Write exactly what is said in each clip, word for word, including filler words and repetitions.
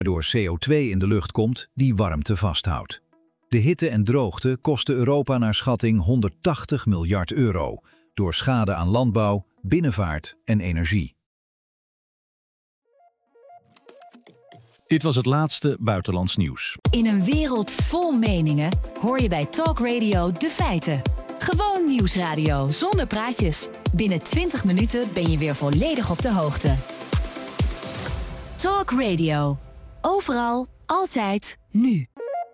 waardoor C O twee in de lucht komt die warmte vasthoudt. De hitte en droogte kosten Europa naar schatting honderdtachtig miljard euro door schade aan landbouw, binnenvaart en energie. Dit was het laatste buitenlands nieuws. In een wereld vol meningen hoor je bij Talk Radio de feiten. Gewoon nieuwsradio zonder praatjes. Binnen twintig minuten ben je weer volledig op de hoogte. Talk Radio. Overal, altijd, nu.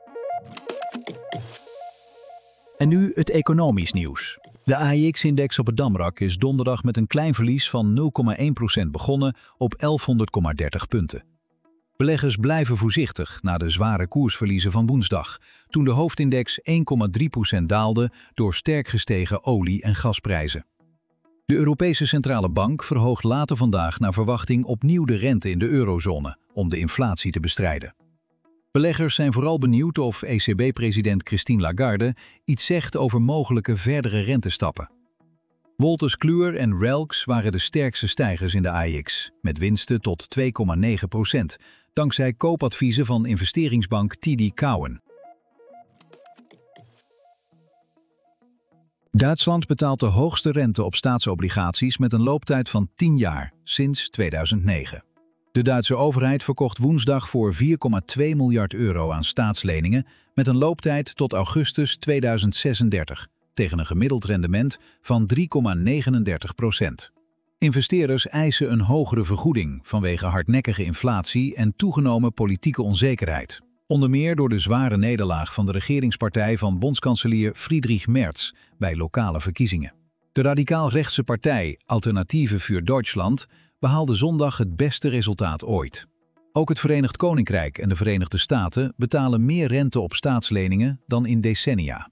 En nu het economisch nieuws. De A I X-index op het Damrak is donderdag met een klein verlies van nul komma één procent begonnen op elfhonderd komma dertig punten. Beleggers blijven voorzichtig na de zware koersverliezen van woensdag, toen de hoofdindex één komma drie procent daalde door sterk gestegen olie- en gasprijzen. De Europese Centrale Bank verhoogt later vandaag naar verwachting opnieuw de rente in de eurozone om de inflatie te bestrijden. Beleggers zijn vooral benieuwd of E C B-president Christine Lagarde iets zegt over mogelijke verdere rentestappen. Wolters Kluwer en Relx waren de sterkste stijgers in de A I X, met winsten tot twee komma negen procent, dankzij koopadviezen van investeringsbank T D Cowen. Duitsland betaalt de hoogste rente op staatsobligaties met een looptijd van tien jaar, sinds tweeduizend negen. De Duitse overheid verkocht woensdag voor vier komma twee miljard euro aan staatsleningen met een looptijd tot augustus tweeduizend zesendertig, tegen een gemiddeld rendement van drie komma negenendertig procent. Investeerders eisen een hogere vergoeding vanwege hardnekkige inflatie en toegenomen politieke onzekerheid. Onder meer door de zware nederlaag van de regeringspartij van bondskanselier Friedrich Merz bij lokale verkiezingen. De radicaal-rechtse partij Alternative für Deutschland behaalde zondag het beste resultaat ooit. Ook het Verenigd Koninkrijk en de Verenigde Staten betalen meer rente op staatsleningen dan in decennia.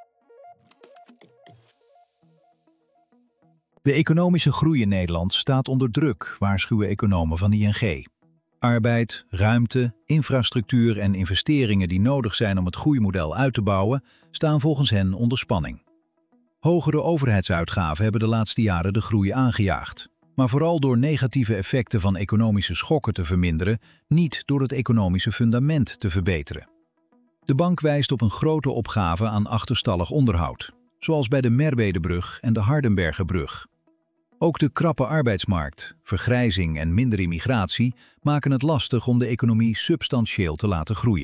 De economische groei in Nederland staat onder druk, waarschuwen economen van I N G. Arbeid, ruimte, infrastructuur en investeringen die nodig zijn om het groeimodel uit te bouwen, staan volgens hen onder spanning. Hogere overheidsuitgaven hebben de laatste jaren de groei aangejaagd, maar vooral door negatieve effecten van economische schokken te verminderen, niet door het economische fundament te verbeteren. De bank wijst op een grote opgave aan achterstallig onderhoud, zoals bij de Merwedebrug en de Hardenbergerbrug. Ook de krappe arbeidsmarkt, vergrijzing en minder immigratie maken het lastig om de economie substantieel te laten groeien.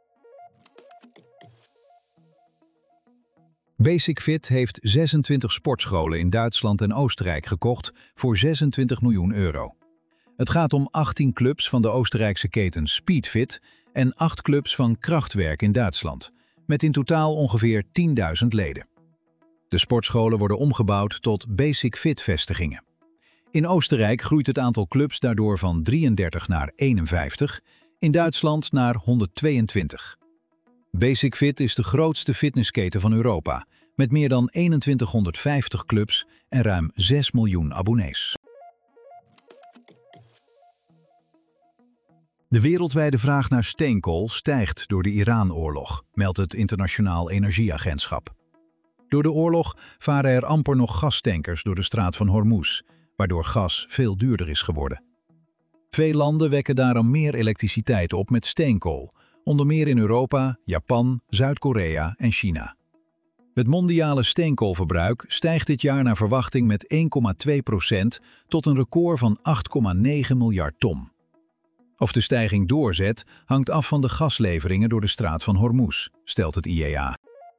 Basic-Fit heeft zesentwintig sportscholen in Duitsland en Oostenrijk gekocht voor zesentwintig miljoen euro. Het gaat om achttien clubs van de Oostenrijkse keten Speedfit en acht clubs van Krachtwerk in Duitsland, met in totaal ongeveer tienduizend leden. De sportscholen worden omgebouwd tot Basic-Fit-vestigingen. In Oostenrijk groeit het aantal clubs daardoor van drieëndertig naar eenenvijftig, in Duitsland naar honderdtweeëntwintig. Basic-Fit is de grootste fitnessketen van Europa, met meer dan eenentwintighonderdvijftig clubs en ruim zes miljoen abonnees. De wereldwijde vraag naar steenkool stijgt door de Iran-oorlog, meldt het Internationaal Energieagentschap. Door de oorlog varen er amper nog gastankers door de straat van Hormuz, waardoor gas veel duurder is geworden. Veel landen wekken daarom meer elektriciteit op met steenkool, onder meer in Europa, Japan, Zuid-Korea en China. Het mondiale steenkoolverbruik stijgt dit jaar naar verwachting met één komma twee procent tot een record van acht komma negen miljard ton. Of de stijging doorzet hangt af van de gasleveringen door de straat van Hormuz, stelt het I E A.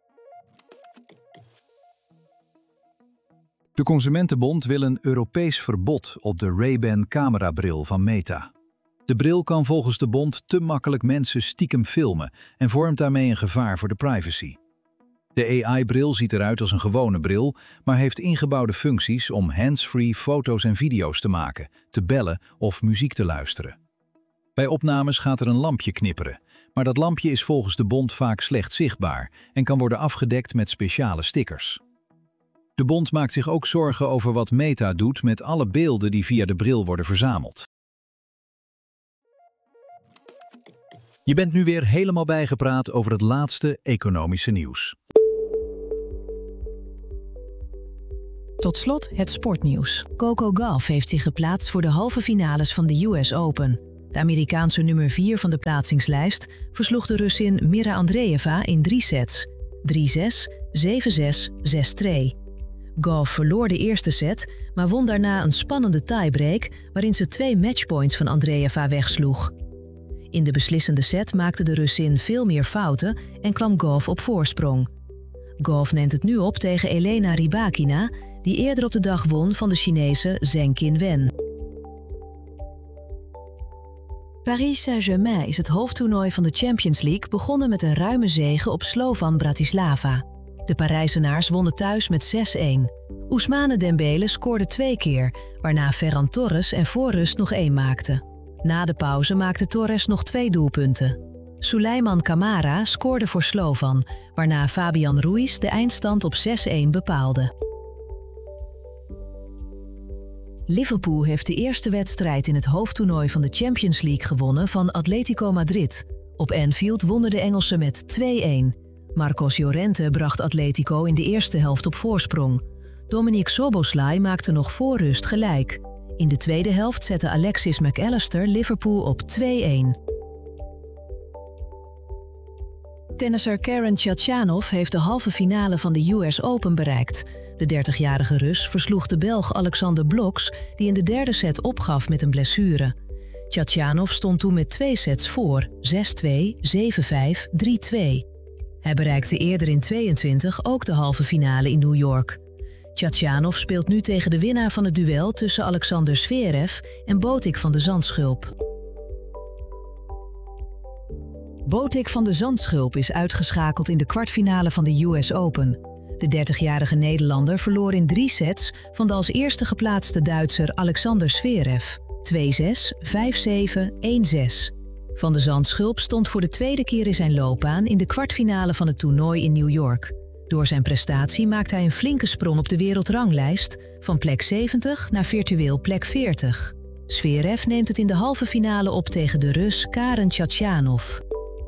De Consumentenbond wil een Europees verbod op de Ray-Ban camerabril van Meta. De bril kan volgens de bond te makkelijk mensen stiekem filmen en vormt daarmee een gevaar voor de privacy. De A I-bril ziet eruit als een gewone bril, maar heeft ingebouwde functies om hands-free foto's en video's te maken, te bellen of muziek te luisteren. Bij opnames gaat er een lampje knipperen, maar dat lampje is volgens de bond vaak slecht zichtbaar en kan worden afgedekt met speciale stickers. De bond maakt zich ook zorgen over wat Meta doet met alle beelden die via de bril worden verzameld. Je bent nu weer helemaal bijgepraat over het laatste economische nieuws. Tot slot het sportnieuws. Coco Gauff heeft zich geplaatst voor de halve finales van de U S Open. De Amerikaanse nummer vier van de plaatsingslijst versloeg de Russin Mira Andreeva in drie sets. drie zes, zeven zes, zes twee. Gauff verloor de eerste set, maar won daarna een spannende tiebreak waarin ze twee matchpoints van Andreeva wegsloeg. In de beslissende set maakte de Russin veel meer fouten en kwam Gauff op voorsprong. Gauff neemt het nu op tegen Elena Rybakina, die eerder op de dag won van de Chinese Zheng Qinwen. Paris Saint-Germain is het hoofdtoernooi van de Champions League begonnen met een ruime zege op Slovan Bratislava. De Parijzenaars wonnen thuis met zes een. Ousmane Dembele scoorde twee keer, waarna Ferran Torres en voor rust nog één maakte. Na de pauze maakte Torres nog twee doelpunten. Souleymane Camara scoorde voor Slovan, waarna Fabian Ruiz de eindstand op zes een bepaalde. Liverpool heeft de eerste wedstrijd in het hoofdtoernooi van de Champions League gewonnen van Atletico Madrid. Op Anfield wonnen de Engelsen met twee een. Marcos Llorente bracht Atletico in de eerste helft op voorsprong. Dominic Szoboszlai maakte nog voor rust gelijk. In de tweede helft zette Alexis Mac Allister Liverpool op twee een. Tennisser Karen Khachanov heeft de halve finale van de U S Open bereikt. De dertigjarige Rus versloeg de Belg Alexander Bloks, die in de derde set opgaf met een blessure. Khachanov stond toen met twee sets voor, zes twee, zeven vijf, drie twee. Hij bereikte eerder in tweeëntwintig ook de halve finale in New York. Khachanov speelt nu tegen de winnaar van het duel tussen Alexander Zverev en Botic van de Zandschulp. Botic van de Zandschulp is uitgeschakeld in de kwartfinale van de U S Open. De dertigjarige Nederlander verloor in drie sets van de als eerste geplaatste Duitser Alexander Zverev. twee zes, vijf zeven, een zes. Van de Zandschulp stond voor de tweede keer in zijn loopbaan in de kwartfinale van het toernooi in New York. Door zijn prestatie maakt hij een flinke sprong op de wereldranglijst, van plek zeventig naar virtueel plek veertig. Zverev neemt het in de halve finale op tegen de Rus Karen Khachanov.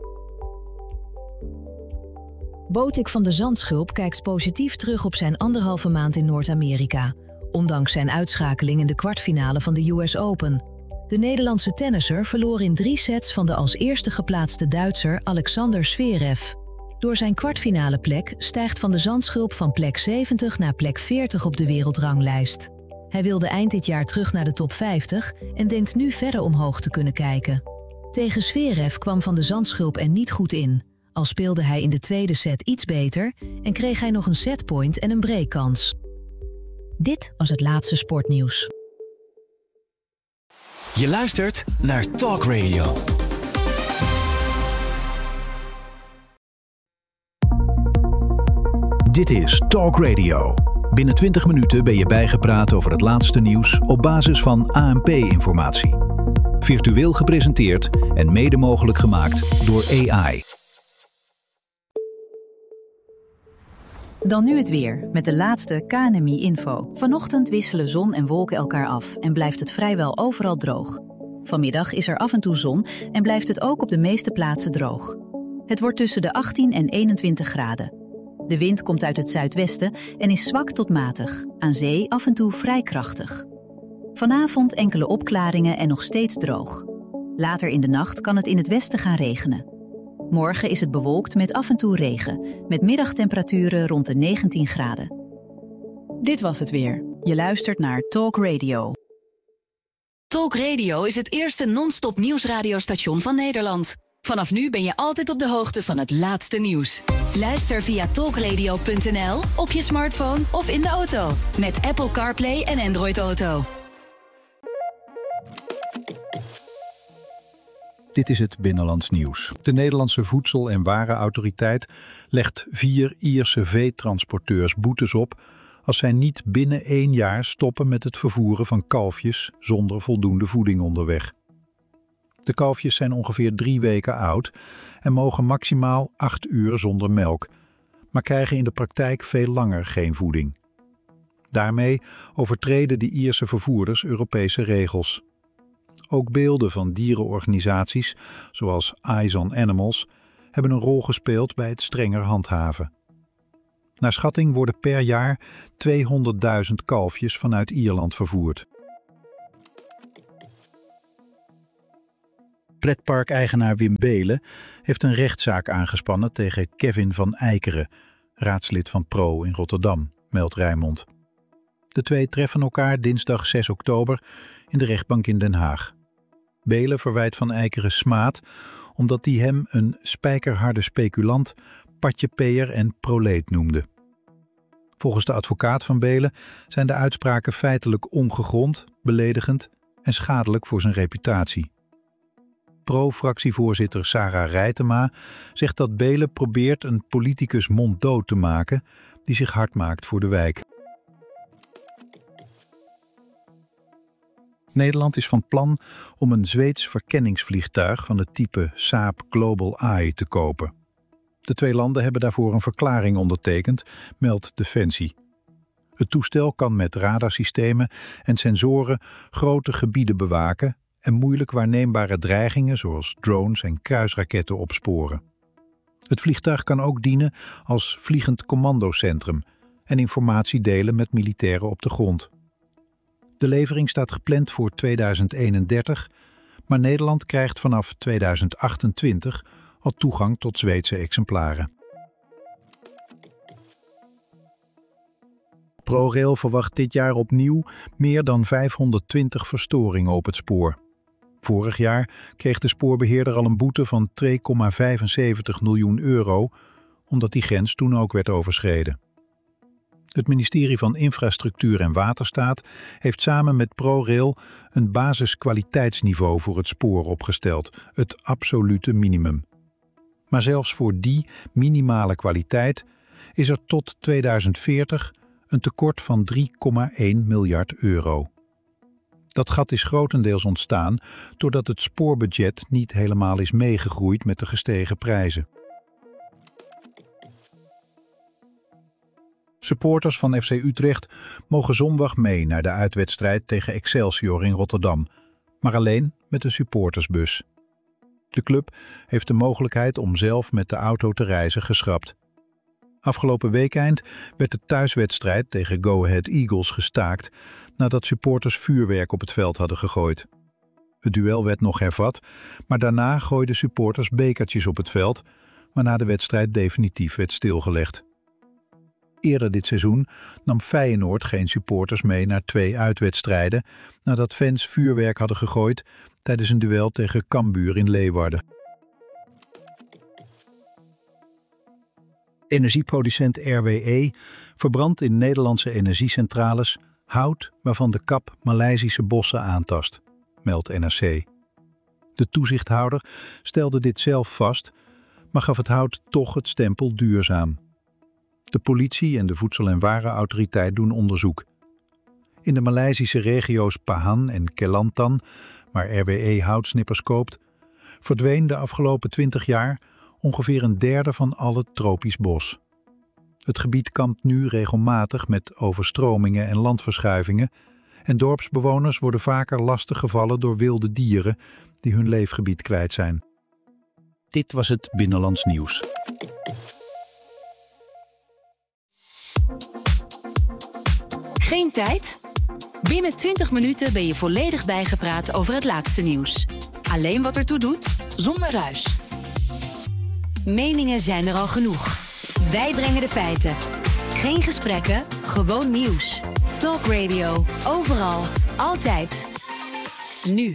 Botic van de Zandschulp kijkt positief terug op zijn anderhalve maand in Noord-Amerika, ondanks zijn uitschakeling in de kwartfinale van de U S Open. De Nederlandse tennisser verloor in drie sets van de als eerste geplaatste Duitser Alexander Zverev. Door zijn kwartfinale plek stijgt Van de Zandschulp van plek zeventig naar plek veertig op de wereldranglijst. Hij wilde eind dit jaar terug naar de top vijftig en denkt nu verder omhoog te kunnen kijken. Tegen Zverev kwam Van de Zandschulp er niet goed in. Al speelde hij in de tweede set iets beter en kreeg hij nog een setpoint en een breakkans. Dit was het laatste sportnieuws. Je luistert naar Talk Radio. Dit is Talk Radio. Binnen twintig minuten ben je bijgepraat over het laatste nieuws op basis van A N P-informatie. Virtueel gepresenteerd en mede mogelijk gemaakt door A I. Dan nu het weer, met de laatste K N M I-info. Vanochtend wisselen zon en wolken elkaar af en blijft het vrijwel overal droog. Vanmiddag is er af en toe zon en blijft het ook op de meeste plaatsen droog. Het wordt tussen de achttien en eenentwintig graden. De wind komt uit het zuidwesten en is zwak tot matig, aan zee af en toe vrij krachtig. Vanavond enkele opklaringen en nog steeds droog. Later in de nacht kan het in het westen gaan regenen. Morgen is het bewolkt met af en toe regen, met middagtemperaturen rond de negentien graden. Dit was het weer. Je luistert naar Talk Radio. Talk Radio is het eerste non-stop nieuwsradiostation van Nederland. Vanaf nu ben je altijd op de hoogte van het laatste nieuws. Luister via talkradio punt n l, op je smartphone of in de auto. Met Apple CarPlay en Android Auto. Dit is het Binnenlands Nieuws. De Nederlandse Voedsel- en Warenautoriteit legt vier Ierse veetransporteurs boetes op als zij niet binnen één jaar stoppen met het vervoeren van kalfjes zonder voldoende voeding onderweg. De kalfjes zijn ongeveer drie weken oud en mogen maximaal acht uur zonder melk, maar krijgen in de praktijk veel langer geen voeding. Daarmee overtreden de Ierse vervoerders Europese regels. Ook beelden van dierenorganisaties, zoals Eyes on Animals, hebben een rol gespeeld bij het strenger handhaven. Naar schatting worden per jaar tweehonderdduizend kalfjes vanuit Ierland vervoerd. Pretparkeigenaar Wim Beelen heeft een rechtszaak aangespannen tegen Kevin van Eikeren, raadslid van Pro in Rotterdam, meldt Rijnmond. De twee treffen elkaar dinsdag zes oktober in de rechtbank in Den Haag. Beelen verwijt van Eikeren smaad omdat hij hem een spijkerharde speculant, patjepeer en proleet noemde. Volgens de advocaat van Beelen zijn de uitspraken feitelijk ongegrond, beledigend en schadelijk voor zijn reputatie. Pro-fractievoorzitter Sarah Rijtema zegt dat Beelen probeert een politicus monddood te maken die zich hard maakt voor de wijk. Nederland is van plan om een Zweeds verkenningsvliegtuig van het type Saab Global Eye te kopen. De twee landen hebben daarvoor een verklaring ondertekend, meldt Defensie. Het toestel kan met radarsystemen en sensoren grote gebieden bewaken en moeilijk waarneembare dreigingen zoals drones en kruisraketten opsporen. Het vliegtuig kan ook dienen als vliegend commandocentrum en informatie delen met militairen op de grond. De levering staat gepland voor tweeduizend eenendertig, maar Nederland krijgt vanaf tweeduizend achtentwintig al toegang tot Zweedse exemplaren. ProRail verwacht dit jaar opnieuw meer dan vijfhonderdtwintig verstoringen op het spoor. Vorig jaar kreeg de spoorbeheerder al een boete van twee komma vijfenzeventig miljoen euro, omdat die grens toen ook werd overschreden. Het ministerie van Infrastructuur en Waterstaat heeft samen met ProRail een basiskwaliteitsniveau voor het spoor opgesteld, het absolute minimum. Maar zelfs voor die minimale kwaliteit is er tot tweeduizend veertig een tekort van drie komma één miljard euro. Dat gat is grotendeels ontstaan doordat het spoorbudget niet helemaal is meegegroeid met de gestegen prijzen. Supporters van F C Utrecht mogen zondag mee naar de uitwedstrijd tegen Excelsior in Rotterdam, maar alleen met een supportersbus. De club heeft de mogelijkheid om zelf met de auto te reizen geschrapt. Afgelopen weekeind werd de thuiswedstrijd tegen Go Ahead Eagles gestaakt nadat supporters vuurwerk op het veld hadden gegooid. Het duel werd nog hervat, maar daarna gooiden supporters bekertjes op het veld, waarna de wedstrijd definitief werd stilgelegd. Eerder dit seizoen nam Feyenoord geen supporters mee naar twee uitwedstrijden nadat fans vuurwerk hadden gegooid tijdens een duel tegen Cambuur in Leeuwarden. Energieproducent R W E verbrandt in Nederlandse energiecentrales hout waarvan de kap Maleisische bossen aantast, meldt N R C. De toezichthouder stelde dit zelf vast, maar gaf het hout toch het stempel duurzaam. De politie en de Voedsel- en Warenautoriteit doen onderzoek. In de Maleisische regio's Pahang en Kelantan, waar R W E houtsnippers koopt, verdween de afgelopen twintig jaar ongeveer een derde van al het tropisch bos. Het gebied kampt nu regelmatig met overstromingen en landverschuivingen en dorpsbewoners worden vaker lastiggevallen door wilde dieren die hun leefgebied kwijt zijn. Dit was het Binnenlands Nieuws. Geen tijd? Binnen twintig minuten ben je volledig bijgepraat over het laatste nieuws. Alleen wat ertoe doet, zonder ruis. Meningen zijn er al genoeg. Wij brengen de feiten. Geen gesprekken, gewoon nieuws. Talk Radio, overal, altijd. Nu.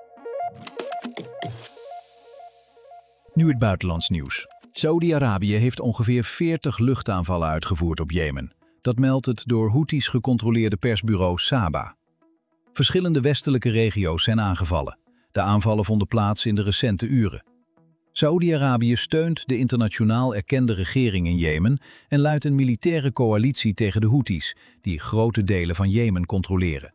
Nu het buitenlands nieuws. Saudi-Arabië heeft ongeveer veertig luchtaanvallen uitgevoerd op Jemen. Dat meldt het door Houthis gecontroleerde persbureau Saba. Verschillende westelijke regio's zijn aangevallen. De aanvallen vonden plaats in de recente uren. Saoedi-Arabië steunt de internationaal erkende regering in Jemen en luidt een militaire coalitie tegen de Houthis, die grote delen van Jemen controleren.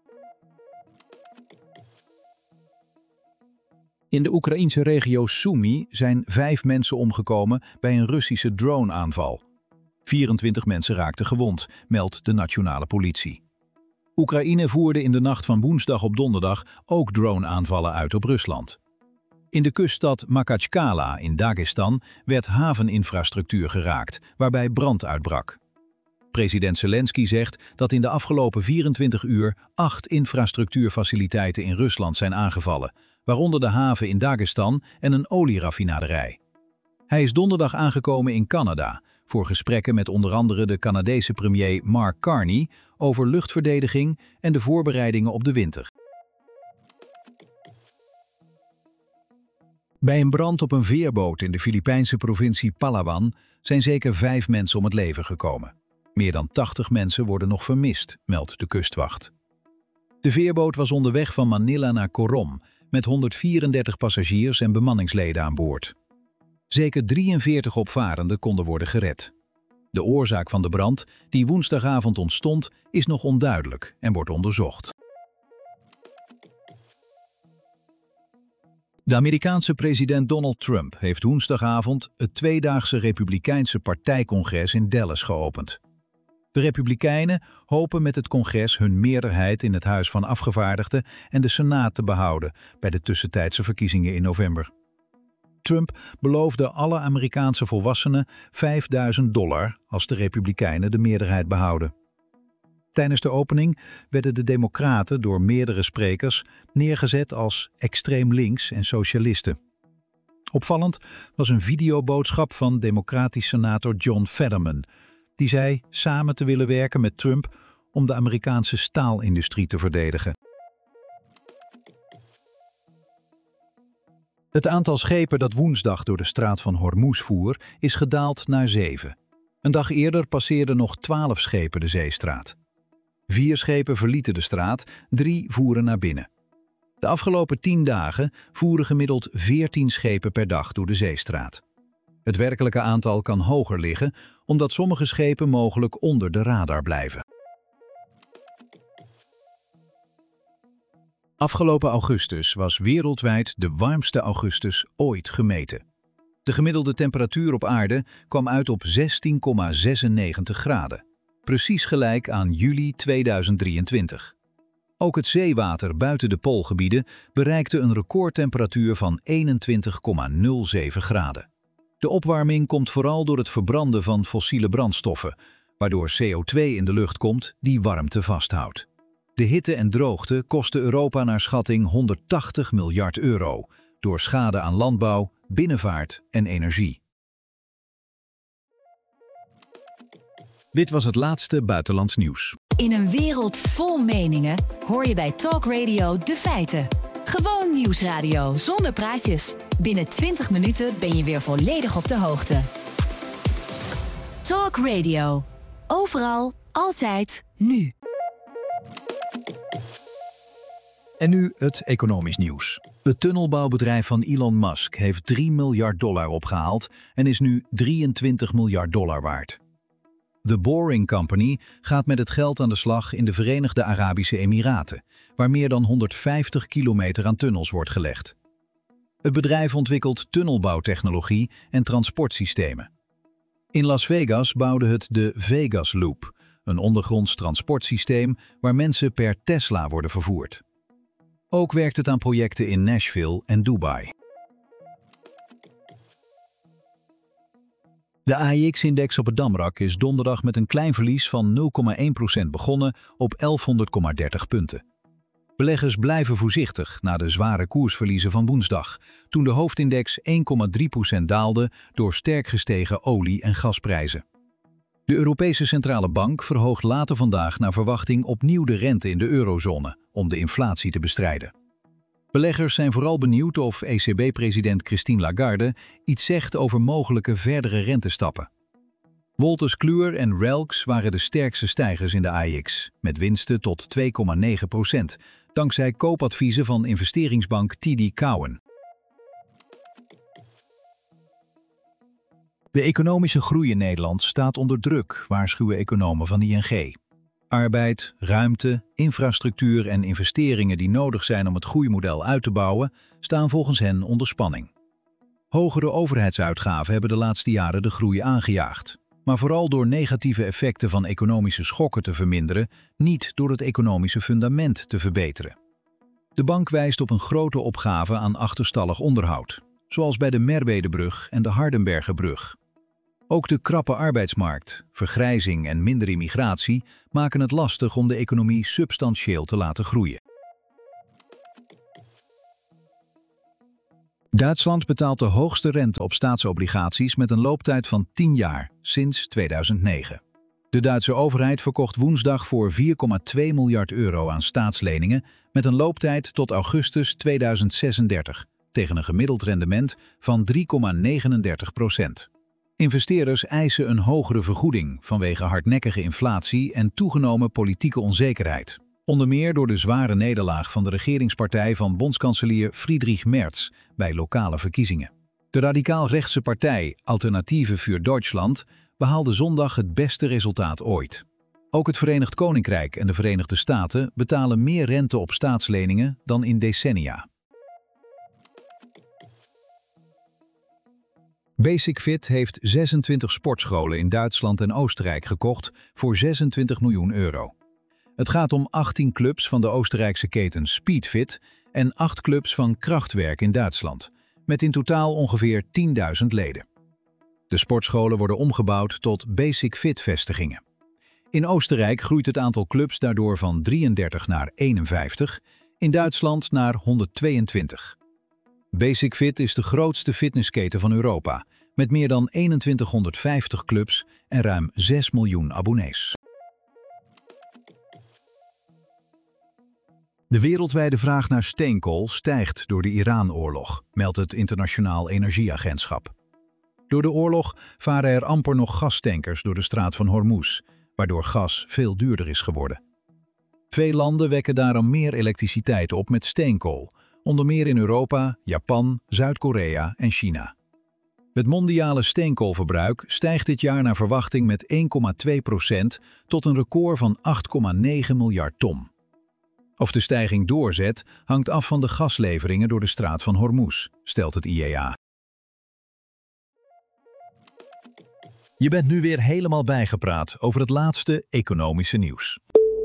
In de Oekraïense regio Sumy zijn vijf mensen omgekomen bij een Russische droneaanval. vierentwintig mensen raakten gewond, meldt de nationale politie. Oekraïne voerde in de nacht van woensdag op donderdag ook droneaanvallen uit op Rusland. In de kuststad Makhachkala in Dagestan werd haveninfrastructuur geraakt, waarbij brand uitbrak. President Zelensky zegt dat in de afgelopen vierentwintig uur acht infrastructuurfaciliteiten in Rusland zijn aangevallen, waaronder de haven in Dagestan en een olieraffinaderij. Hij is donderdag aangekomen in Canada voor gesprekken met onder andere de Canadese premier Mark Carney over luchtverdediging en de voorbereidingen op de winter. Bij een brand op een veerboot in de Filipijnse provincie Palawan zijn zeker vijf mensen om het leven gekomen. Meer dan tachtig mensen worden nog vermist, meldt de kustwacht. De veerboot was onderweg van Manila naar Coron met honderdvierendertig passagiers en bemanningsleden aan boord. Zeker drieënveertig opvarenden konden worden gered. De oorzaak van de brand, die woensdagavond ontstond, is nog onduidelijk en wordt onderzocht. De Amerikaanse president Donald Trump heeft woensdagavond het tweedaagse Republikeinse partijcongres in Dallas geopend. De Republikeinen hopen met het congres hun meerderheid in het Huis van Afgevaardigden en de Senaat te behouden bij de tussentijdse verkiezingen in november. Trump beloofde alle Amerikaanse volwassenen vijfduizend dollar als de Republikeinen de meerderheid behouden. Tijdens de opening werden de Democraten door meerdere sprekers neergezet als extreem links en socialisten. Opvallend was een videoboodschap van democratisch senator John Fetterman, die zei samen te willen werken met Trump om de Amerikaanse staalindustrie te verdedigen. Het aantal schepen dat woensdag door de straat van Hormuz voer is gedaald naar zeven. Een dag eerder passeerden nog twaalf schepen de zeestraat. Vier schepen verlieten de straat, drie voeren naar binnen. De afgelopen tien dagen voeren gemiddeld veertien schepen per dag door de zeestraat. Het werkelijke aantal kan hoger liggen, omdat sommige schepen mogelijk onder de radar blijven. Afgelopen augustus was wereldwijd de warmste augustus ooit gemeten. De gemiddelde temperatuur op aarde kwam uit op zestien komma zesennegentig graden. Precies gelijk aan juli tweeduizend drieëntwintig. Ook het zeewater buiten de poolgebieden bereikte een recordtemperatuur van eenentwintig komma nul zeven graden. De opwarming komt vooral door het verbranden van fossiele brandstoffen, waardoor C O twee in de lucht komt die warmte vasthoudt. De hitte en droogte kosten Europa naar schatting honderdtachtig miljard euro, door schade aan landbouw, binnenvaart en energie. Dit was het laatste buitenlands nieuws. In een wereld vol meningen hoor je bij Talk Radio de feiten. Gewoon nieuwsradio zonder praatjes. Binnen twintig minuten ben je weer volledig op de hoogte. Talk Radio. Overal, altijd, nu. En nu het economisch nieuws. Het tunnelbouwbedrijf van Elon Musk heeft drie miljard dollar opgehaald en is nu drieëntwintig miljard dollar waard. The Boring Company gaat met het geld aan de slag in de Verenigde Arabische Emiraten, waar meer dan honderdvijftig kilometer aan tunnels wordt gelegd. Het bedrijf ontwikkelt tunnelbouwtechnologie en transportsystemen. In Las Vegas bouwde het de Vegas Loop, een ondergronds transportsysteem waar mensen per Tesla worden vervoerd. Ook werkt het aan projecten in Nashville en Dubai. De A I X-index op het Damrak is donderdag met een klein verlies van nul komma één procent begonnen op elfhonderd komma dertig punten. Beleggers blijven voorzichtig na de zware koersverliezen van woensdag, toen de hoofdindex één komma drie procent daalde door sterk gestegen olie- en gasprijzen. De Europese Centrale Bank verhoogt later vandaag naar verwachting opnieuw de rente in de eurozone om de inflatie te bestrijden. Beleggers zijn vooral benieuwd of E C B-president Christine Lagarde iets zegt over mogelijke verdere rentestappen. Wolters Kluwer en Relx waren de sterkste stijgers in de A I X, met winsten tot twee komma negen procent, dankzij koopadviezen van investeringsbank T D Cowen. De economische groei in Nederland staat onder druk, waarschuwen economen van I N G. Arbeid, ruimte, infrastructuur en investeringen die nodig zijn om het groeimodel uit te bouwen, staan volgens hen onder spanning. Hogere overheidsuitgaven hebben de laatste jaren de groei aangejaagd, maar vooral door negatieve effecten van economische schokken te verminderen, niet door het economische fundament te verbeteren. De bank wijst op een grote opgave aan achterstallig onderhoud, zoals bij de Merwedebrug en de Hardenbergerbrug. Ook de krappe arbeidsmarkt, vergrijzing en minder immigratie maken het lastig om de economie substantieel te laten groeien. Duitsland betaalt de hoogste rente op staatsobligaties met een looptijd van tien jaar, sinds tweeduizend negen. De Duitse overheid verkocht woensdag voor vier komma twee miljard euro aan staatsleningen met een looptijd tot augustus tweeduizend zesendertig, tegen een gemiddeld rendement van drie komma negenendertig procent. Investeerders eisen een hogere vergoeding vanwege hardnekkige inflatie en toegenomen politieke onzekerheid. Onder meer door de zware nederlaag van de regeringspartij van bondskanselier Friedrich Merz bij lokale verkiezingen. De radicaal-rechtse partij Alternative für Deutschland behaalde zondag het beste resultaat ooit. Ook het Verenigd Koninkrijk en de Verenigde Staten betalen meer rente op staatsleningen dan in decennia. Basic-Fit heeft zesentwintig sportscholen in Duitsland en Oostenrijk gekocht voor zesentwintig miljoen euro. Het gaat om achttien clubs van de Oostenrijkse keten Speedfit en acht clubs van Krachtwerk in Duitsland, met in totaal ongeveer tienduizend leden. De sportscholen worden omgebouwd tot Basic-Fit-vestigingen. In Oostenrijk groeit het aantal clubs daardoor van drieëndertig naar eenenvijftig, in Duitsland naar honderdtweeëntwintig. Basic-Fit is de grootste fitnessketen van Europa, met meer dan eenentwintighonderdvijftig clubs en ruim zes miljoen abonnees. De wereldwijde vraag naar steenkool stijgt door de Iran-oorlog, meldt het Internationaal Energieagentschap. Door de oorlog varen er amper nog gastankers door de straat van Hormuz, waardoor gas veel duurder is geworden. Veel landen wekken daarom meer elektriciteit op met steenkool, onder meer in Europa, Japan, Zuid-Korea en China. Het mondiale steenkoolverbruik stijgt dit jaar naar verwachting met één komma twee procent tot een record van acht komma negen miljard ton. Of de stijging doorzet, hangt af van de gasleveringen door de straat van Hormuz, stelt het I E A. Je bent nu weer helemaal bijgepraat over het laatste economische nieuws.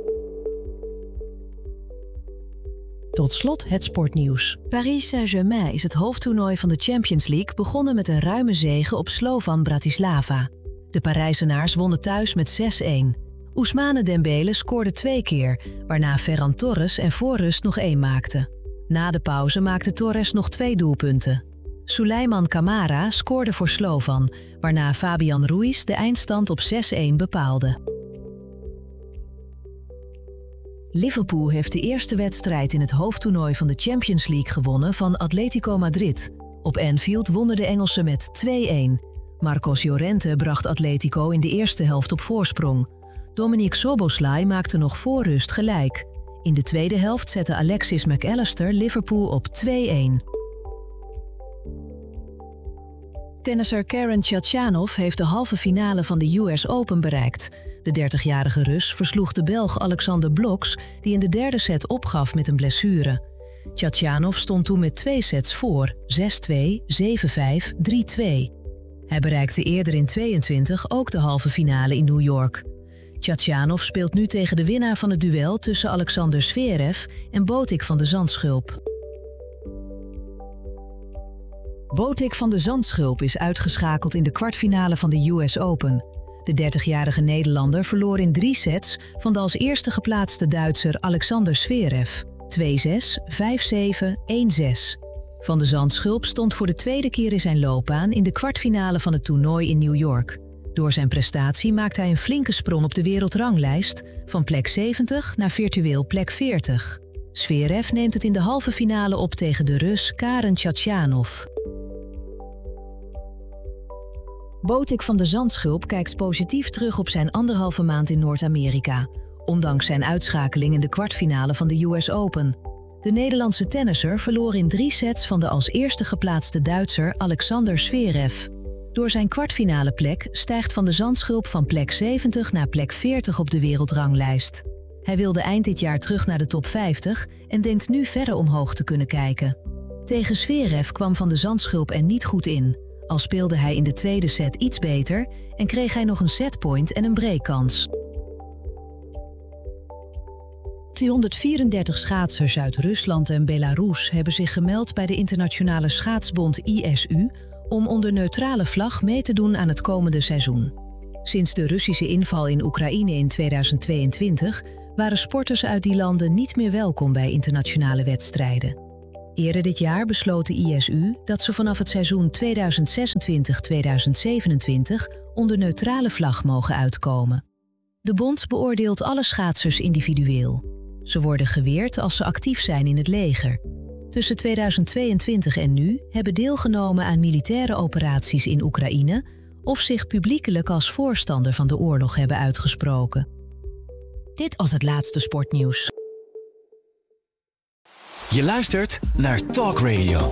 Tot slot het sportnieuws. Paris Saint-Germain is het hoofdtoernooi van de Champions League begonnen met een ruime zege op Slovan Bratislava. De Parijzenaars wonnen thuis met zes-een. Ousmane Dembele scoorde twee keer, waarna Ferran Torres en voor rust nog één maakte. Na de pauze maakte Torres nog twee doelpunten. Souleymane Camara scoorde voor Slovan, waarna Fabian Ruiz de eindstand op zes-een bepaalde. Liverpool heeft de eerste wedstrijd in het hoofdtoernooi van de Champions League gewonnen van Atletico Madrid. Op Anfield wonnen de Engelsen met twee-een. Marcos Llorente bracht Atletico in de eerste helft op voorsprong. Dominic Szoboszlai maakte nog voor rust gelijk. In de tweede helft zette Alexis McAllister Liverpool op twee-een. Tennisser Karen Khachanov heeft de halve finale van de U S Open bereikt. De dertigjarige Rus versloeg de Belg Alexander Bloks, die in de derde set opgaf met een blessure. Khachanov stond toen met twee sets voor, zes-twee, zeven-vijf, drie-twee. Hij bereikte eerder in tweeëntwintig ook de halve finale in New York. Khachanov speelt nu tegen de winnaar van het duel tussen Alexander Zverev en Botic van de Zandschulp. Botic van de Zandschulp is uitgeschakeld in de kwartfinale van de U S Open. De dertigjarige Nederlander verloor in drie sets van de als eerste geplaatste Duitser Alexander Zverev. twee-zes, vijf-zeven, één-zes. Van de Zandschulp stond voor de tweede keer in zijn loopbaan in de kwartfinale van het toernooi in New York. Door zijn prestatie maakte hij een flinke sprong op de wereldranglijst, van plek zeventig naar virtueel plek veertig. Zverev neemt het in de halve finale op tegen de Rus Karen Khachanov. Botic van de Zandschulp kijkt positief terug op zijn anderhalve maand in Noord-Amerika, ondanks zijn uitschakeling in de kwartfinale van de U S Open. De Nederlandse tennisser verloor in drie sets van de als eerste geplaatste Duitser Alexander Zverev. Door zijn kwartfinale plek stijgt Van de Zandschulp van plek zeventig naar plek veertig op de wereldranglijst. Hij wilde eind dit jaar terug naar de top vijftig en denkt nu verder omhoog te kunnen kijken. Tegen Zverev kwam Van de Zandschulp er niet goed in, al speelde hij in de tweede set iets beter en kreeg hij nog een setpoint en een breakkans. tweehonderdvierendertig schaatsers uit Rusland en Belarus hebben zich gemeld bij de internationale schaatsbond I S U om onder neutrale vlag mee te doen aan het komende seizoen. Sinds de Russische inval in Oekraïne in tweeduizend tweeëntwintig waren sporters uit die landen niet meer welkom bij internationale wedstrijden. Eerder dit jaar besloot de I S U dat ze vanaf het seizoen tweeduizend zesentwintig tweeduizend zevenentwintig onder neutrale vlag mogen uitkomen. De bond beoordeelt alle schaatsers individueel. Ze worden geweerd als ze actief zijn in het leger. Tussen tweeduizend tweeëntwintig en nu hebben deelgenomen aan militaire operaties in Oekraïne of zich publiekelijk als voorstander van de oorlog hebben uitgesproken. Dit was het laatste sportnieuws. Je luistert naar Talk Radio.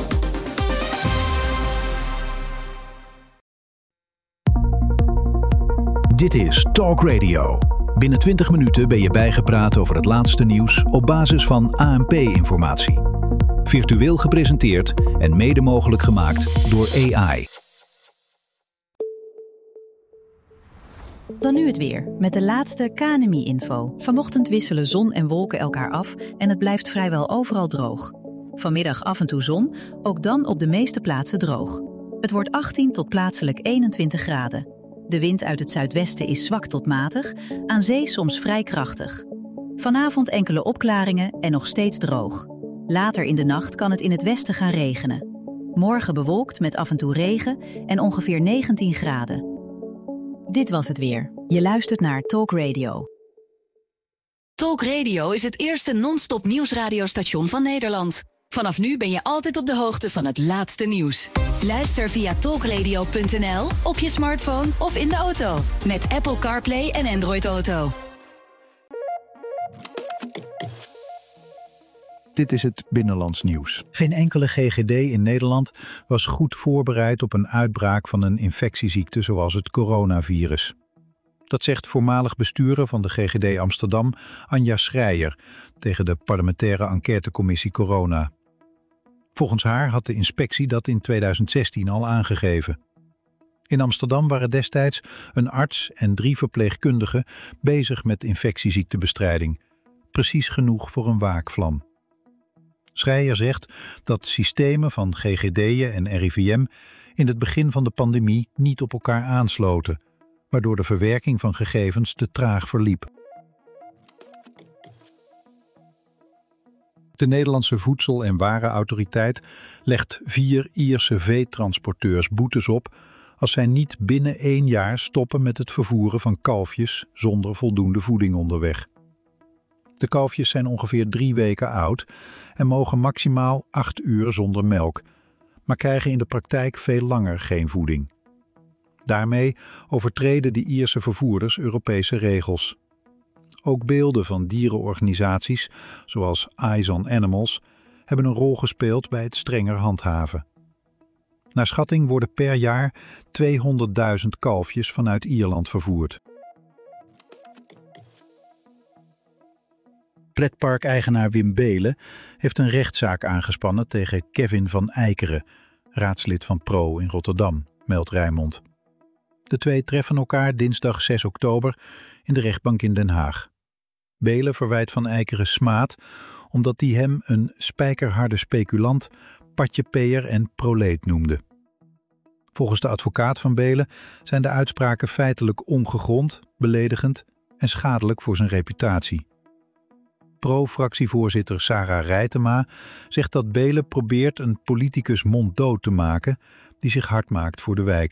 Dit is Talk Radio. Binnen twintig minuten ben je bijgepraat over het laatste nieuws op basis van A N P-informatie. Virtueel gepresenteerd en mede mogelijk gemaakt door A I. Dan nu het weer, met de laatste K N M I-info. Vanochtend wisselen zon en wolken elkaar af en het blijft vrijwel overal droog. Vanmiddag af en toe zon, ook dan op de meeste plaatsen droog. Het wordt achttien tot plaatselijk eenentwintig graden. De wind uit het zuidwesten is zwak tot matig, aan zee soms vrij krachtig. Vanavond enkele opklaringen en nog steeds droog. Later in de nacht kan het in het westen gaan regenen. Morgen bewolkt met af en toe regen en ongeveer negentien graden. Dit was het weer. Je luistert naar Talk Radio. Talk Radio is het eerste non-stop nieuwsradiostation van Nederland. Vanaf nu ben je altijd op de hoogte van het laatste nieuws. Luister via talkradio punt n l, op je smartphone of in de auto. Met Apple CarPlay en Android Auto. Dit is het binnenlands nieuws. Geen enkele G G D in Nederland was goed voorbereid op een uitbraak van een infectieziekte zoals het coronavirus. Dat zegt voormalig bestuurder van de G G D Amsterdam, Anja Schreier, tegen de parlementaire enquêtecommissie Corona. Volgens haar had de inspectie dat in tweeduizend zestien al aangegeven. In Amsterdam waren destijds een arts en drie verpleegkundigen bezig met infectieziektebestrijding. Precies genoeg voor een waakvlam. Schreier zegt dat systemen van G G D'en en R I V M in het begin van de pandemie niet op elkaar aansloten, waardoor de verwerking van gegevens te traag verliep. De Nederlandse Voedsel- en Warenautoriteit legt vier Ierse veetransporteurs boetes op als zij niet binnen één jaar stoppen met het vervoeren van kalfjes zonder voldoende voeding onderweg. De kalfjes zijn ongeveer drie weken oud en mogen maximaal acht uur zonder melk, maar krijgen in de praktijk veel langer geen voeding. Daarmee overtreden de Ierse vervoerders Europese regels. Ook beelden van dierenorganisaties, zoals Eyes on Animals, hebben een rol gespeeld bij het strenger handhaven. Naar schatting worden per jaar tweehonderdduizend kalfjes vanuit Ierland vervoerd. Pretparkeigenaar Wim Beelen heeft een rechtszaak aangespannen tegen Kevin van Eikeren, raadslid van Pro in Rotterdam, meldt Rijnmond. De twee treffen elkaar dinsdag zes oktober in de rechtbank in Den Haag. Beelen verwijt Van Eikeren smaad omdat hij hem een spijkerharde speculant, patjepeer en proleet noemde. Volgens de advocaat van Beelen zijn de uitspraken feitelijk ongegrond, beledigend en schadelijk voor zijn reputatie. Pro-fractievoorzitter Sarah Rijtema zegt dat Beelen probeert een politicus monddood te maken die zich hard maakt voor de wijk.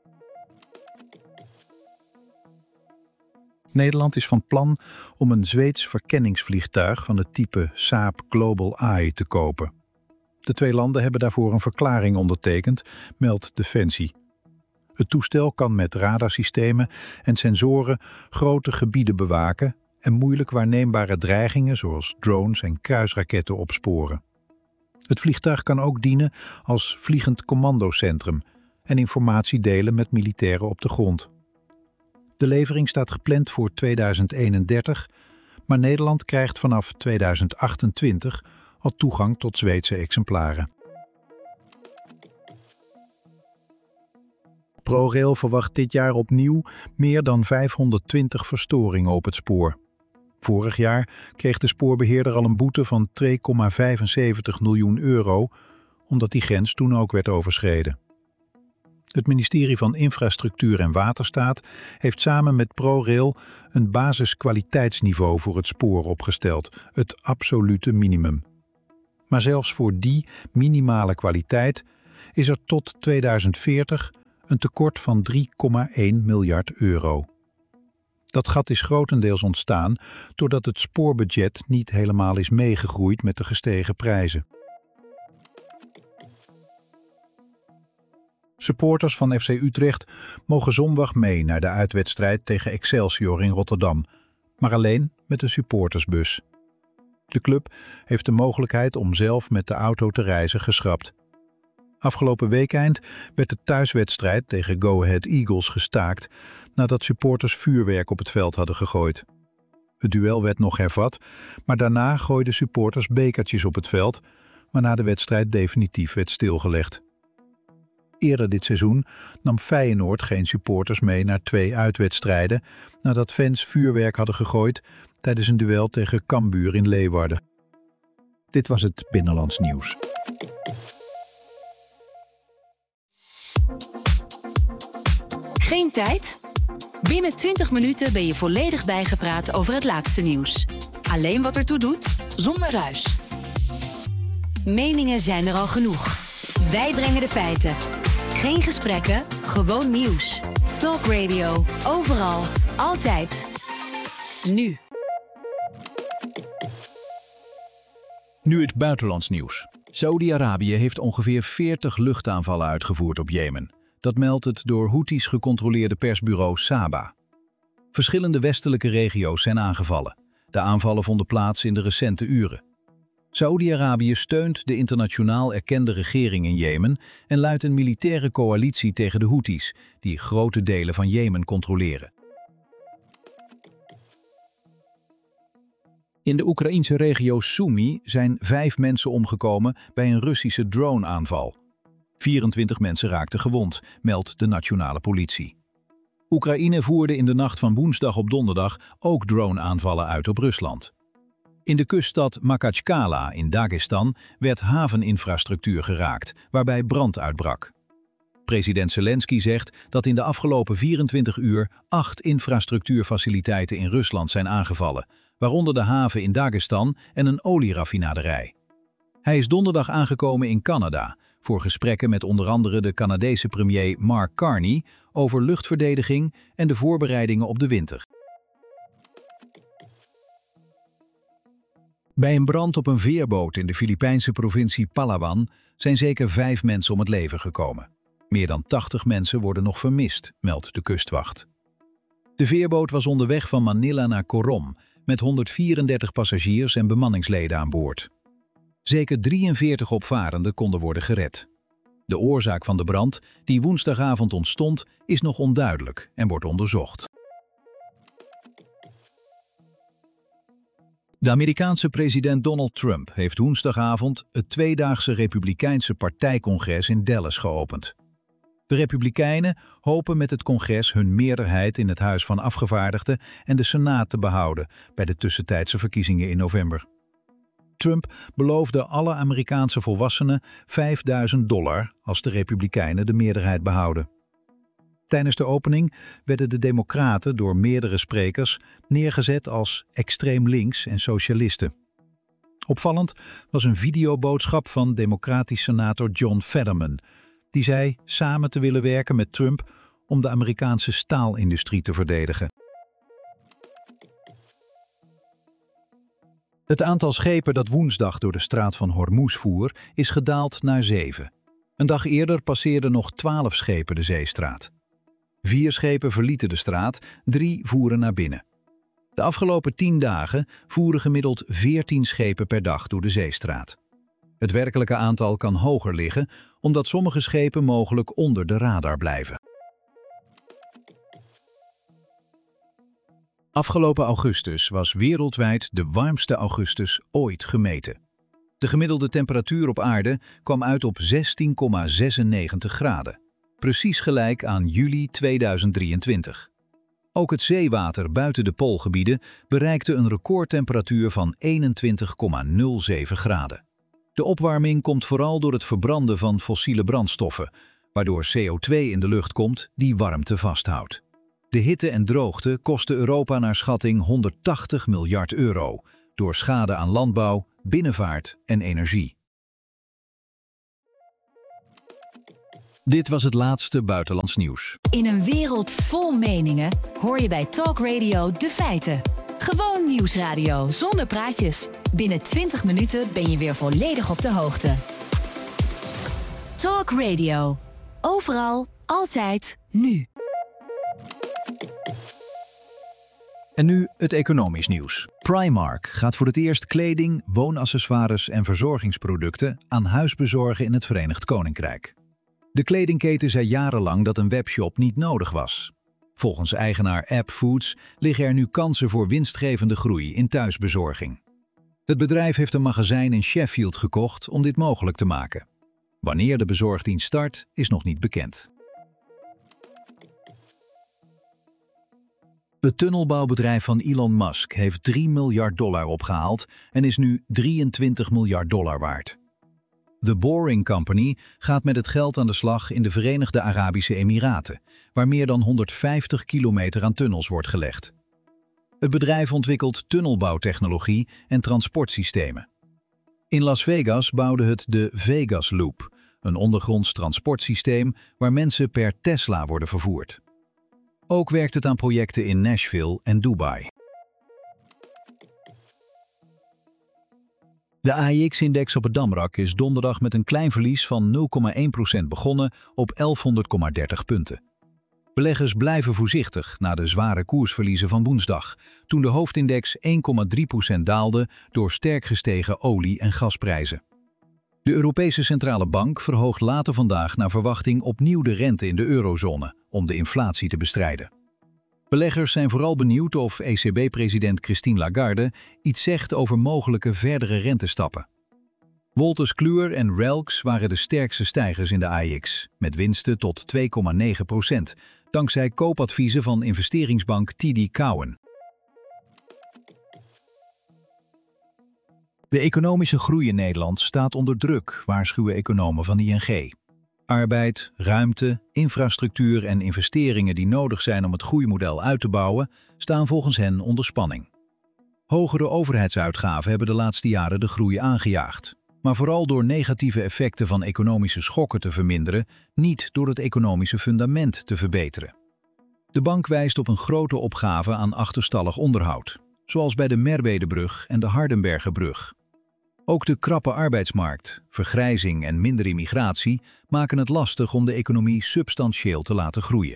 Nederland is van plan om een Zweeds verkenningsvliegtuig van het type Saab Global Eye te kopen. De twee landen hebben daarvoor een verklaring ondertekend, meldt Defensie. Het toestel kan met radarsystemen en sensoren grote gebieden bewaken en moeilijk waarneembare dreigingen zoals drones en kruisraketten opsporen. Het vliegtuig kan ook dienen als vliegend commandocentrum en informatie delen met militairen op de grond. De levering staat gepland voor tweeduizend eenendertig, maar Nederland krijgt vanaf tweeduizend achtentwintig al toegang tot Zweedse exemplaren. ProRail verwacht dit jaar opnieuw meer dan vijfhonderdtwintig verstoringen op het spoor. Vorig jaar kreeg de spoorbeheerder al een boete van twee komma vijfenzeventig miljoen euro, omdat die grens toen ook werd overschreden. Het ministerie van Infrastructuur en Waterstaat heeft samen met ProRail een basiskwaliteitsniveau voor het spoor opgesteld, het absolute minimum. Maar zelfs voor die minimale kwaliteit is er tot tweeduizend veertig een tekort van drie komma één miljard euro. Dat gat is grotendeels ontstaan doordat het spoorbudget niet helemaal is meegegroeid met de gestegen prijzen. Supporters van F C Utrecht mogen zondag mee naar de uitwedstrijd tegen Excelsior in Rotterdam, maar alleen met de supportersbus. De club heeft de mogelijkheid om zelf met de auto te reizen geschrapt. Afgelopen weekeind werd de thuiswedstrijd tegen Go Ahead Eagles gestaakt nadat supporters vuurwerk op het veld hadden gegooid. Het duel werd nog hervat, maar daarna gooiden supporters bekertjes op het veld, waarna de wedstrijd definitief werd stilgelegd. Eerder dit seizoen nam Feyenoord geen supporters mee naar twee uitwedstrijden nadat fans vuurwerk hadden gegooid tijdens een duel tegen Cambuur in Leeuwarden. Dit was het Binnenlands Nieuws. Geen tijd? Binnen twintig minuten ben je volledig bijgepraat over het laatste nieuws. Alleen wat ertoe doet, zonder ruis. Meningen zijn er al genoeg. Wij brengen de feiten. Geen gesprekken, gewoon nieuws. Talk Radio, overal, altijd. Nu. Nu het buitenlands nieuws. Saudi-Arabië heeft ongeveer veertig luchtaanvallen uitgevoerd op Jemen. Dat meldt het door Houthis gecontroleerde persbureau Saba. Verschillende westelijke regio's zijn aangevallen. De aanvallen vonden plaats in de recente uren. Saoedi-Arabië steunt de internationaal erkende regering in Jemen en luidt een militaire coalitie tegen de Houthis, die grote delen van Jemen controleren. In de Oekraïense regio Sumy zijn vijf mensen omgekomen bij een Russische droneaanval. vierentwintig mensen raakten gewond, meldt de nationale politie. Oekraïne voerde in de nacht van woensdag op donderdag ook droneaanvallen uit op Rusland. In de kuststad Makhachkala in Dagestan werd haveninfrastructuur geraakt, waarbij brand uitbrak. President Zelensky zegt dat in de afgelopen vierentwintig uur acht infrastructuurfaciliteiten in Rusland zijn aangevallen, waaronder de haven in Dagestan en een olieraffinaderij. Hij is donderdag aangekomen in Canada voor gesprekken met onder andere de Canadese premier Mark Carney over luchtverdediging en de voorbereidingen op de winter. Bij een brand op een veerboot in de Filipijnse provincie Palawan zijn zeker vijf mensen om het leven gekomen. Meer dan tachtig mensen worden nog vermist, meldt de kustwacht. De veerboot was onderweg van Manila naar Corom met honderdvierendertig passagiers en bemanningsleden aan boord. Zeker drieënveertig opvarenden konden worden gered. De oorzaak van de brand, die woensdagavond ontstond, is nog onduidelijk en wordt onderzocht. De Amerikaanse president Donald Trump heeft woensdagavond het tweedaagse Republikeinse partijcongres in Dallas geopend. De Republikeinen hopen met het congres hun meerderheid in het Huis van Afgevaardigden en de Senaat te behouden bij de tussentijdse verkiezingen in november. Trump beloofde alle Amerikaanse volwassenen vijfduizend dollar als de Republikeinen de meerderheid behouden. Tijdens de opening werden de Democraten door meerdere sprekers neergezet als extreem links en socialisten. Opvallend was een videoboodschap van democratisch senator John Fetterman, die zei samen te willen werken met Trump om de Amerikaanse staalindustrie te verdedigen. Het aantal schepen dat woensdag door de straat van Hormuz voer is gedaald naar zeven. Een dag eerder passeerden nog twaalf schepen de zeestraat. Vier schepen verlieten de straat, drie voeren naar binnen. De afgelopen tien dagen voeren gemiddeld veertien schepen per dag door de zeestraat. Het werkelijke aantal kan hoger liggen, omdat sommige schepen mogelijk onder de radar blijven. Afgelopen augustus was wereldwijd de warmste augustus ooit gemeten. De gemiddelde temperatuur op aarde kwam uit op zestien komma zesennegentig graden. Precies gelijk aan juli tweeduizend drieëntwintig. Ook het zeewater buiten de poolgebieden bereikte een recordtemperatuur van eenentwintig komma nul zeven graden. De opwarming komt vooral door het verbranden van fossiele brandstoffen, waardoor C O twee in de lucht komt die warmte vasthoudt. De hitte en droogte kosten Europa naar schatting honderdtachtig miljard euro, door schade aan landbouw, binnenvaart en energie. Dit was het laatste buitenlands nieuws. In een wereld vol meningen hoor je bij Talk Radio de feiten. Gewoon nieuwsradio zonder praatjes. Binnen twintig minuten ben je weer volledig op de hoogte. Talk Radio. Overal, altijd, nu. En nu het economisch nieuws. Primark gaat voor het eerst kleding, woonaccessoires en verzorgingsproducten aan huis bezorgen in het Verenigd Koninkrijk. De kledingketen zei jarenlang dat een webshop niet nodig was. Volgens eigenaar App Foods liggen er nu kansen voor winstgevende groei in thuisbezorging. Het bedrijf heeft een magazijn in Sheffield gekocht om dit mogelijk te maken. Wanneer de bezorgdienst start, is nog niet bekend. Het tunnelbouwbedrijf van Elon Musk heeft drie miljard dollar opgehaald en is nu drieëntwintig miljard dollar waard. The Boring Company gaat met het geld aan de slag in de Verenigde Arabische Emiraten, waar meer dan honderdvijftig kilometer aan tunnels wordt gelegd. Het bedrijf ontwikkelt tunnelbouwtechnologie en transportsystemen. In Las Vegas bouwde het de Vegas Loop, een ondergronds transportsysteem waar mensen per Tesla worden vervoerd. Ook werkt het aan projecten in Nashville en Dubai. De A I X-index op het Damrak is donderdag met een klein verlies van nul komma één procent begonnen op elfhonderd komma dertig punten. Beleggers blijven voorzichtig na de zware koersverliezen van woensdag, toen de hoofdindex één komma drie procent daalde door sterk gestegen olie- en gasprijzen. De Europese Centrale Bank verhoogt later vandaag naar verwachting opnieuw de rente in de eurozone om de inflatie te bestrijden. Beleggers zijn vooral benieuwd of E C B-president Christine Lagarde iets zegt over mogelijke verdere rentestappen. Wolters Kluwer en Relx waren de sterkste stijgers in de A I X, met winsten tot twee komma negen procent, dankzij koopadviezen van investeringsbank T D Cowen. De economische groei in Nederland staat onder druk, waarschuwen economen van I N G. Arbeid, ruimte, infrastructuur en investeringen die nodig zijn om het groeimodel uit te bouwen, staan volgens hen onder spanning. Hogere overheidsuitgaven hebben de laatste jaren de groei aangejaagd, maar vooral door negatieve effecten van economische schokken te verminderen, niet door het economische fundament te verbeteren. De bank wijst op een grote opgave aan achterstallig onderhoud, zoals bij de Merwedebrug en de Hardenbergerbrug. Ook de krappe arbeidsmarkt, vergrijzing en minder immigratie maken het lastig om de economie substantieel te laten groeien.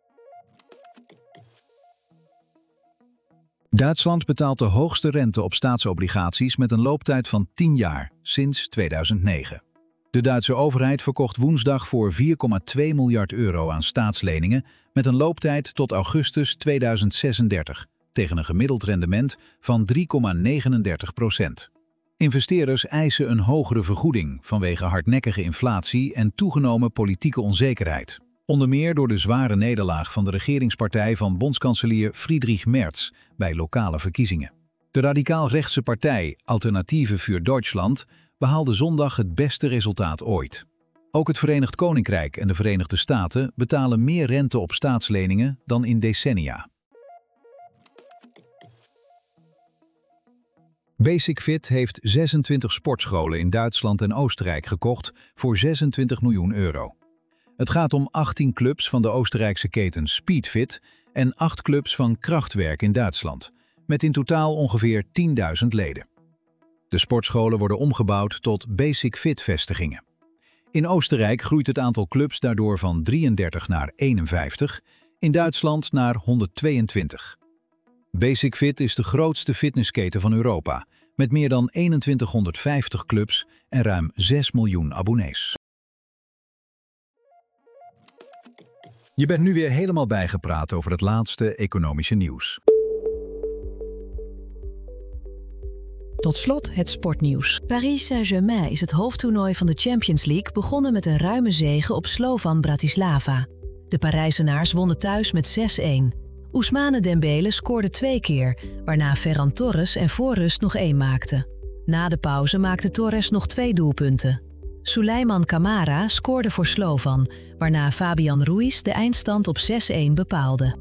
Duitsland betaalt de hoogste rente op staatsobligaties met een looptijd van tien jaar, sinds tweeduizend negen. De Duitse overheid verkocht woensdag voor vier komma twee miljard euro aan staatsleningen met een looptijd tot augustus tweeduizend zesendertig, tegen een gemiddeld rendement van drie komma negenendertig procent. Investeerders eisen een hogere vergoeding vanwege hardnekkige inflatie en toegenomen politieke onzekerheid. Onder meer door de zware nederlaag van de regeringspartij van bondskanselier Friedrich Merz bij lokale verkiezingen. De radicaal-rechtse partij Alternative für Deutschland behaalde zondag het beste resultaat ooit. Ook het Verenigd Koninkrijk en de Verenigde Staten betalen meer rente op staatsleningen dan in decennia. Basic-Fit heeft zesentwintig sportscholen in Duitsland en Oostenrijk gekocht voor zesentwintig miljoen euro. Het gaat om achttien clubs van de Oostenrijkse keten Speedfit en acht clubs van Krachtwerk in Duitsland, met in totaal ongeveer tienduizend leden. De sportscholen worden omgebouwd tot Basic-Fit-vestigingen. In Oostenrijk groeit het aantal clubs daardoor van drieëndertig naar eenenvijftig, in Duitsland naar honderdtweeëntwintig. Basic-Fit is de grootste fitnessketen van Europa, met meer dan eenentwintighonderdvijftig clubs en ruim zes miljoen abonnees. Je bent nu weer helemaal bijgepraat over het laatste economische nieuws. Tot slot het sportnieuws. Paris Saint-Germain is het hoofdtoernooi van de Champions League begonnen met een ruime zege op Slovan Bratislava. De Parijzenaars wonnen thuis met zes-een. Ousmane Dembele scoorde twee keer, waarna Ferran Torres er voor rust nog één maakte. Na de pauze maakte Torres nog twee doelpunten. Souleymane Camara scoorde voor Slovan, waarna Fabian Ruiz de eindstand op zes-een bepaalde.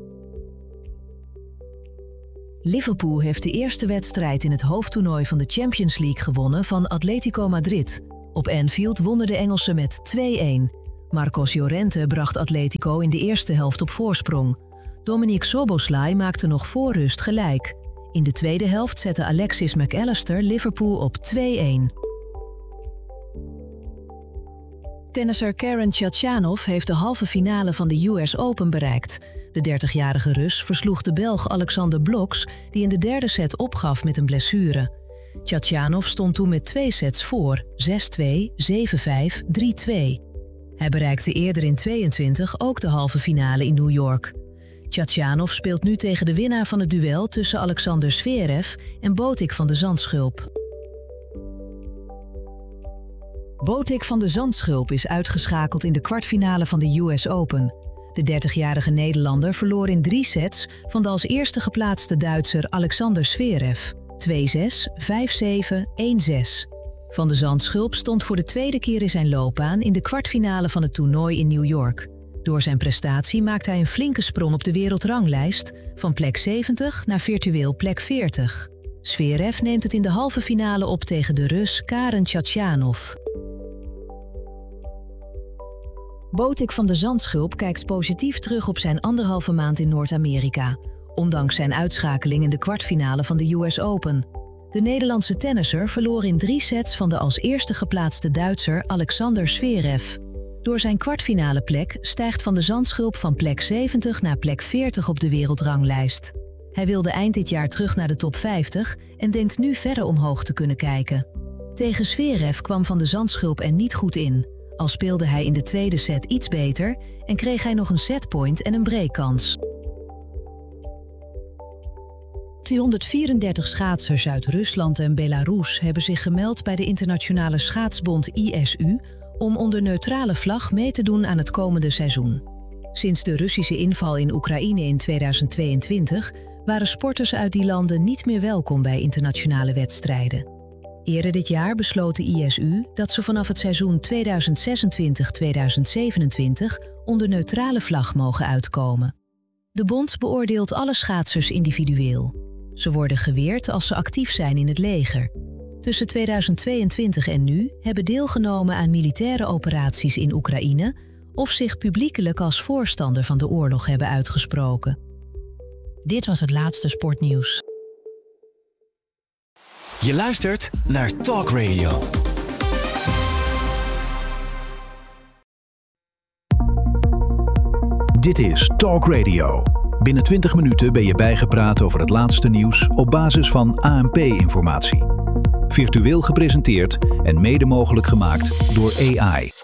Liverpool heeft de eerste wedstrijd in het hoofdtoernooi van de Champions League gewonnen van Atletico Madrid. Op Anfield wonnen de Engelsen met twee-een. Marcos Llorente bracht Atletico in de eerste helft op voorsprong. Dominic Szoboszlai maakte nog voor rust gelijk. In de tweede helft zette Alexis McAllister Liverpool op twee-een. Tennisser Karen Khachanov heeft de halve finale van de U S Open bereikt. De dertigjarige Rus versloeg de Belg Alexander Bloks, die in de derde set opgaf met een blessure. Khachanov stond toen met twee sets voor, zes-twee, zeven-vijf, drie-twee. Hij bereikte eerder in tweeëntwintig ook de halve finale in New York. Khachanov speelt nu tegen de winnaar van het duel tussen Alexander Zverev en Botic van de Zandschulp. Botic van de Zandschulp is uitgeschakeld in de kwartfinale van de U S Open. De dertigjarige Nederlander verloor in drie sets van de als eerste geplaatste Duitser Alexander Zverev. twee-zes, vijf-zeven, één-zes. Van de Zandschulp stond voor de tweede keer in zijn loopbaan in de kwartfinale van het toernooi in New York. Door zijn prestatie maakte hij een flinke sprong op de wereldranglijst, van plek zeventig naar virtueel plek veertig. Zverev neemt het in de halve finale op tegen de Rus Karen Khachanov. Botic van de Zandschulp kijkt positief terug op zijn anderhalve maand in Noord-Amerika, ondanks zijn uitschakeling in de kwartfinale van de U S Open. De Nederlandse tennisser verloor in drie sets van de als eerste geplaatste Duitser Alexander Zverev. Door zijn kwartfinale plek stijgt Van de Zandschulp van plek zeventig naar plek veertig op de wereldranglijst. Hij wilde eind dit jaar terug naar de top vijftig en denkt nu verder omhoog te kunnen kijken. Tegen Zverev kwam Van de Zandschulp er niet goed in, al speelde hij in de tweede set iets beter en kreeg hij nog een setpoint en een breakkans. tweehonderdvierendertig schaatsers uit Rusland en Belarus hebben zich gemeld bij de internationale schaatsbond I S U om onder neutrale vlag mee te doen aan het komende seizoen. Sinds de Russische inval in Oekraïne in tweeduizend tweeëntwintig waren sporters uit die landen niet meer welkom bij internationale wedstrijden. Eerder dit jaar besloot de I S U dat ze vanaf het seizoen tweeduizend zesentwintig tweeduizend zevenentwintig onder neutrale vlag mogen uitkomen. De bond beoordeelt alle schaatsers individueel. Ze worden geweerd als ze actief zijn in het leger. Tussen tweeduizend tweeëntwintig en nu hebben deelgenomen aan militaire operaties in Oekraïne of zich publiekelijk als voorstander van de oorlog hebben uitgesproken. Dit was het laatste sportnieuws. Je luistert naar Talk Radio. Dit is Talk Radio. Binnen twintig minuten ben je bijgepraat over het laatste nieuws op basis van A N P-informatie. Virtueel gepresenteerd en mede mogelijk gemaakt door A I.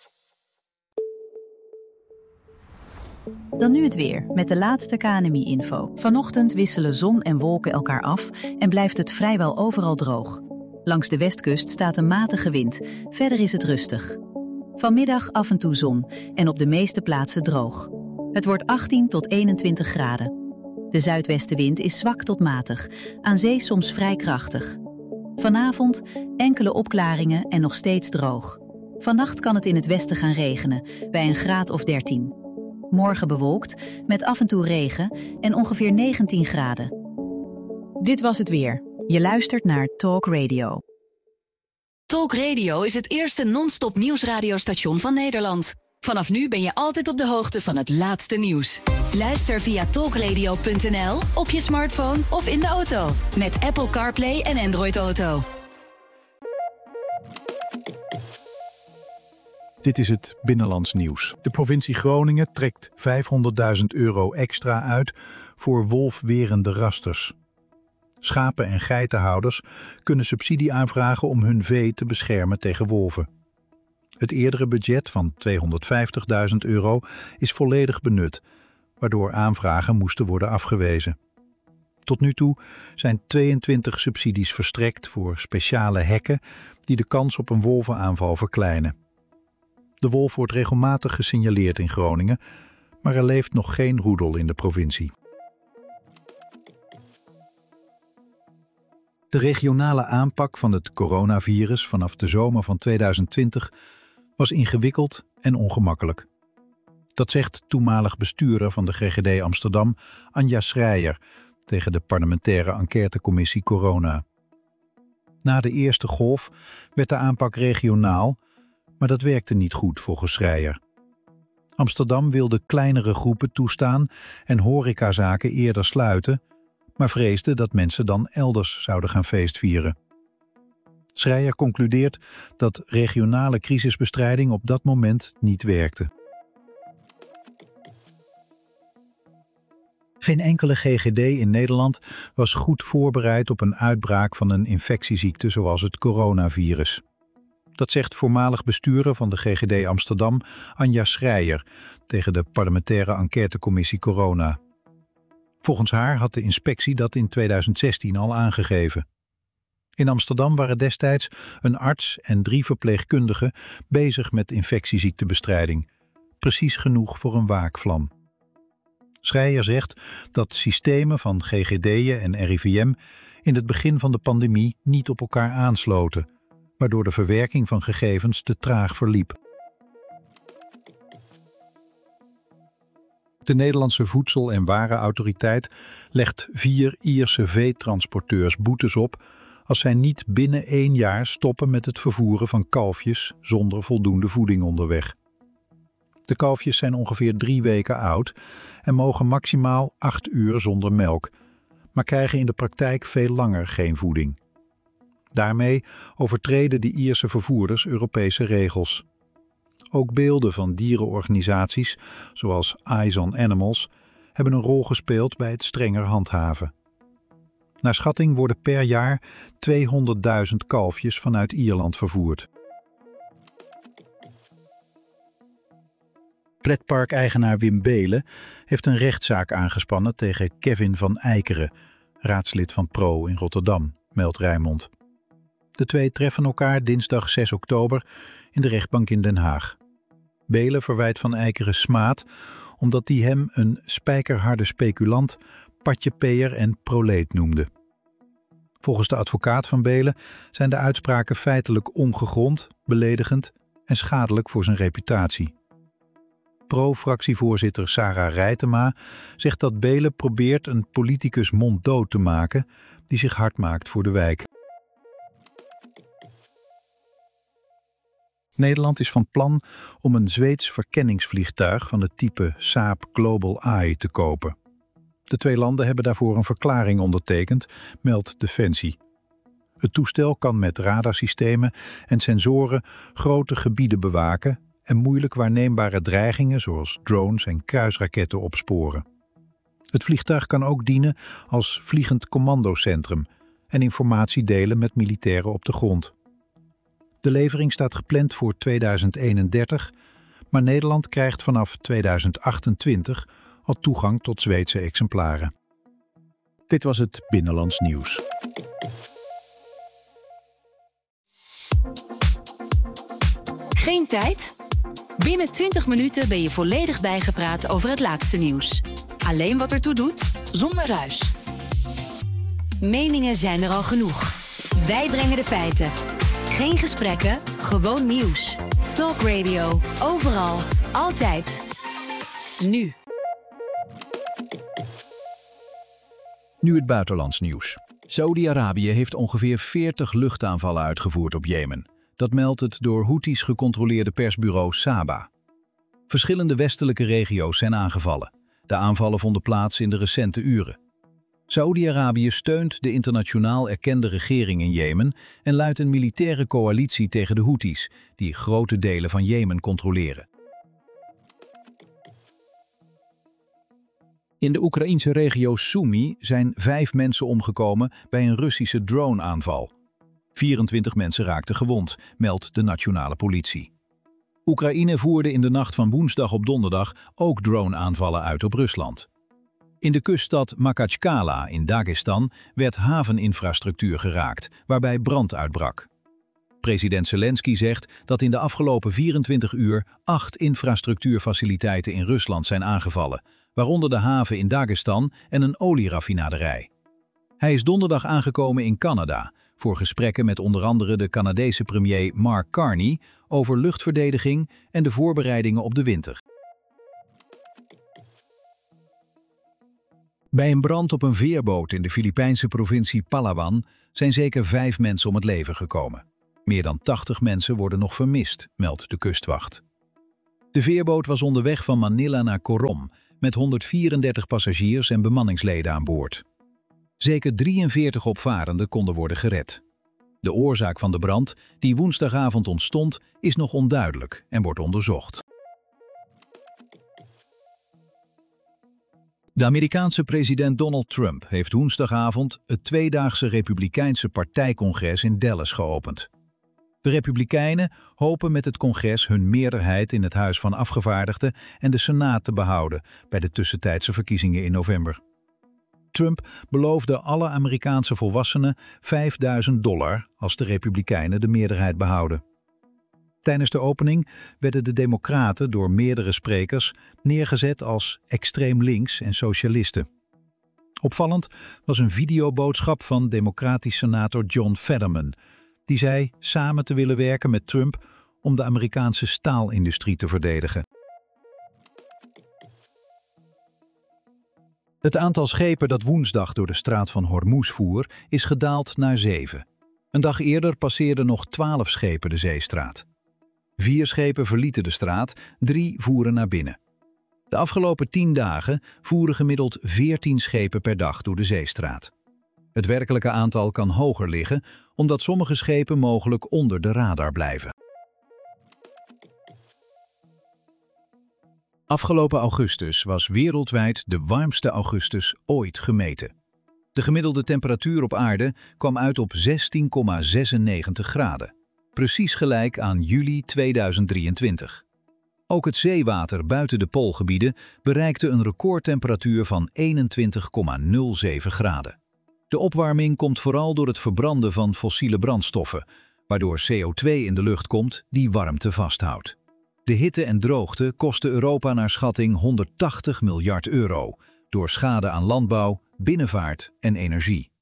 Dan nu het weer, met de laatste K N M I-info. Vanochtend wisselen zon en wolken elkaar af en blijft het vrijwel overal droog. Langs de westkust staat een matige wind, verder is het rustig. Vanmiddag af en toe zon en op de meeste plaatsen droog. Het wordt achttien tot eenentwintig graden. De zuidwestenwind is zwak tot matig, aan zee soms vrij krachtig. Vanavond enkele opklaringen en nog steeds droog. Vannacht kan het in het westen gaan regenen, bij een graad of dertien. Morgen bewolkt, met af en toe regen en ongeveer negentien graden. Dit was het weer. Je luistert naar Talk Radio. Talk Radio is het eerste non-stop nieuwsradiostation van Nederland. Vanaf nu ben je altijd op de hoogte van het laatste nieuws. Luister via talkradio punt n l, op je smartphone of in de auto. Met Apple CarPlay en Android Auto. Dit is het Binnenlands nieuws. De provincie Groningen trekt vijfhonderdduizend euro extra uit voor wolfwerende rasters. Schapen- en geitenhouders kunnen subsidie aanvragen om hun vee te beschermen tegen wolven. Het eerdere budget van tweehonderdvijftigduizend euro is volledig benut, waardoor aanvragen moesten worden afgewezen. Tot nu toe zijn tweeëntwintig subsidies verstrekt voor speciale hekken die de kans op een wolvenaanval verkleinen. De wolf wordt regelmatig gesignaleerd in Groningen, maar er leeft nog geen roedel in de provincie. De regionale aanpak van het coronavirus vanaf de zomer van tweeduizend twintig was ingewikkeld en ongemakkelijk. Dat zegt toenmalig bestuurder van de G G D Amsterdam, Anja Schreier, tegen de parlementaire enquêtecommissie Corona. Na de eerste golf werd de aanpak regionaal, maar dat werkte niet goed volgens Schreier. Amsterdam wilde kleinere groepen toestaan en horecazaken eerder sluiten, maar vreesde dat mensen dan elders zouden gaan feestvieren. Schreier concludeert dat regionale crisisbestrijding op dat moment niet werkte. Geen enkele G G D in Nederland was goed voorbereid op een uitbraak van een infectieziekte zoals het coronavirus. Dat zegt voormalig bestuurder van de G G D Amsterdam, Anja Schreier, tegen de parlementaire enquêtecommissie Corona. Volgens haar had de inspectie dat in tweeduizend zestien al aangegeven. In Amsterdam waren destijds een arts en drie verpleegkundigen bezig met infectieziektebestrijding. Precies genoeg voor een waakvlam. Schreier zegt dat systemen van G G D'en en R I V M in het begin van de pandemie niet op elkaar aansloten, waardoor de verwerking van gegevens te traag verliep. De Nederlandse Voedsel- en Warenautoriteit legt vier Ierse veetransporteurs boetes op als zij niet binnen één jaar stoppen met het vervoeren van kalfjes zonder voldoende voeding onderweg. De kalfjes zijn ongeveer drie weken oud en mogen maximaal acht uur zonder melk, maar krijgen in de praktijk veel langer geen voeding. Daarmee overtreden de Ierse vervoerders Europese regels. Ook beelden van dierenorganisaties, zoals Eyes on Animals, hebben een rol gespeeld bij het strenger handhaven. Naar schatting worden per jaar tweehonderdduizend kalfjes vanuit Ierland vervoerd. Pretparkeigenaar Wim Beelen heeft een rechtszaak aangespannen tegen Kevin van Eikeren, raadslid van Pro in Rotterdam, meldt Rijnmond. De twee treffen elkaar dinsdag zes oktober in de rechtbank in Den Haag. Beelen verwijt Van Eikeren smaad omdat hij hem een spijkerharde speculant, patjepeer en proleet noemde. Volgens de advocaat van Beelen zijn de uitspraken feitelijk ongegrond, beledigend en schadelijk voor zijn reputatie. Pro-fractievoorzitter Sarah Rijtema zegt dat Beelen probeert een politicus monddood te maken die zich hard maakt voor de wijk. Nederland is van plan om een Zweeds verkenningsvliegtuig van het type Saab Global Eye te kopen. De twee landen hebben daarvoor een verklaring ondertekend, meldt Defensie. Het toestel kan met radarsystemen en sensoren grote gebieden bewaken en moeilijk waarneembare dreigingen zoals drones en kruisraketten opsporen. Het vliegtuig kan ook dienen als vliegend commandocentrum en informatie delen met militairen op de grond. De levering staat gepland voor tweeduizend eenendertig, maar Nederland krijgt vanaf tweeduizend achtentwintig al toegang tot Zweedse exemplaren. Dit was het Binnenlands Nieuws. Geen tijd? Binnen twintig minuten ben je volledig bijgepraat over het laatste nieuws. Alleen wat ertoe doet, zonder ruis. Meningen zijn er al genoeg. Wij brengen de feiten. Geen gesprekken, gewoon nieuws. Talk Radio, overal, altijd. Nu. Nu het buitenlands nieuws. Saudi-Arabië heeft ongeveer veertig luchtaanvallen uitgevoerd op Jemen. Dat meldt het door Houthis gecontroleerde persbureau Saba. Verschillende westelijke regio's zijn aangevallen. De aanvallen vonden plaats in de recente uren. Saudi-Arabië steunt de internationaal erkende regering in Jemen en luidt een militaire coalitie tegen de Houthis, die grote delen van Jemen controleren. In de Oekraïense regio Sumy zijn vijf mensen omgekomen bij een Russische droneaanval. vierentwintig mensen raakten gewond, meldt de nationale politie. Oekraïne voerde in de nacht van woensdag op donderdag ook droneaanvallen uit op Rusland. In de kuststad Makhachkala in Dagestan werd haveninfrastructuur geraakt, waarbij brand uitbrak. President Zelensky zegt dat in de afgelopen vierentwintig uur acht infrastructuurfaciliteiten in Rusland zijn aangevallen, waaronder de haven in Dagestan en een olieraffinaderij. Hij is donderdag aangekomen in Canada voor gesprekken met onder andere de Canadese premier Mark Carney over luchtverdediging en de voorbereidingen op de winter. Bij een brand op een veerboot in de Filipijnse provincie Palawan zijn zeker vijf mensen om het leven gekomen. Meer dan tachtig mensen worden nog vermist, meldt de kustwacht. De veerboot was onderweg van Manila naar Corom met honderdvierendertig passagiers en bemanningsleden aan boord. Zeker drieënveertig opvarenden konden worden gered. De oorzaak van de brand, die woensdagavond ontstond, is nog onduidelijk en wordt onderzocht. De Amerikaanse president Donald Trump heeft woensdagavond het tweedaagse Republikeinse partijcongres in Dallas geopend. De Republikeinen hopen met het congres hun meerderheid in het Huis van Afgevaardigden en de Senaat te behouden bij de tussentijdse verkiezingen in november. Trump beloofde alle Amerikaanse volwassenen vijfduizend dollar als de Republikeinen de meerderheid behouden. Tijdens de opening werden de Democraten door meerdere sprekers neergezet als extreem links en socialisten. Opvallend was een videoboodschap van democratisch senator John Fetterman, die zei samen te willen werken met Trump om de Amerikaanse staalindustrie te verdedigen. Het aantal schepen dat woensdag door de straat van Hormuz voer is gedaald naar zeven. Een dag eerder passeerden nog twaalf schepen de zeestraat. Vier schepen verlieten de straat, drie voeren naar binnen. De afgelopen tien dagen voeren gemiddeld veertien schepen per dag door de zeestraat. Het werkelijke aantal kan hoger liggen, omdat sommige schepen mogelijk onder de radar blijven. Afgelopen augustus was wereldwijd de warmste augustus ooit gemeten. De gemiddelde temperatuur op aarde kwam uit op zestien komma zesennegentig graden. Precies gelijk aan juli tweeduizend drieëntwintig. Ook het zeewater buiten de poolgebieden bereikte een recordtemperatuur van eenentwintig komma nul zeven graden. De opwarming komt vooral door het verbranden van fossiele brandstoffen, waardoor C O twee in de lucht komt die warmte vasthoudt. De hitte en droogte kosten Europa naar schatting honderdtachtig miljard euro, door schade aan landbouw, binnenvaart en energie.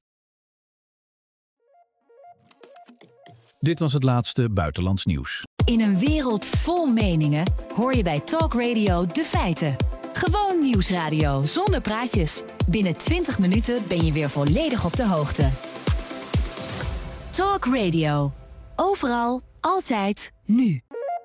Dit was het laatste buitenlands nieuws. In een wereld vol meningen hoor je bij Talk Radio de feiten. Gewoon nieuwsradio zonder praatjes. Binnen twintig minuten ben je weer volledig op de hoogte. Talk Radio. Overal, altijd, nu.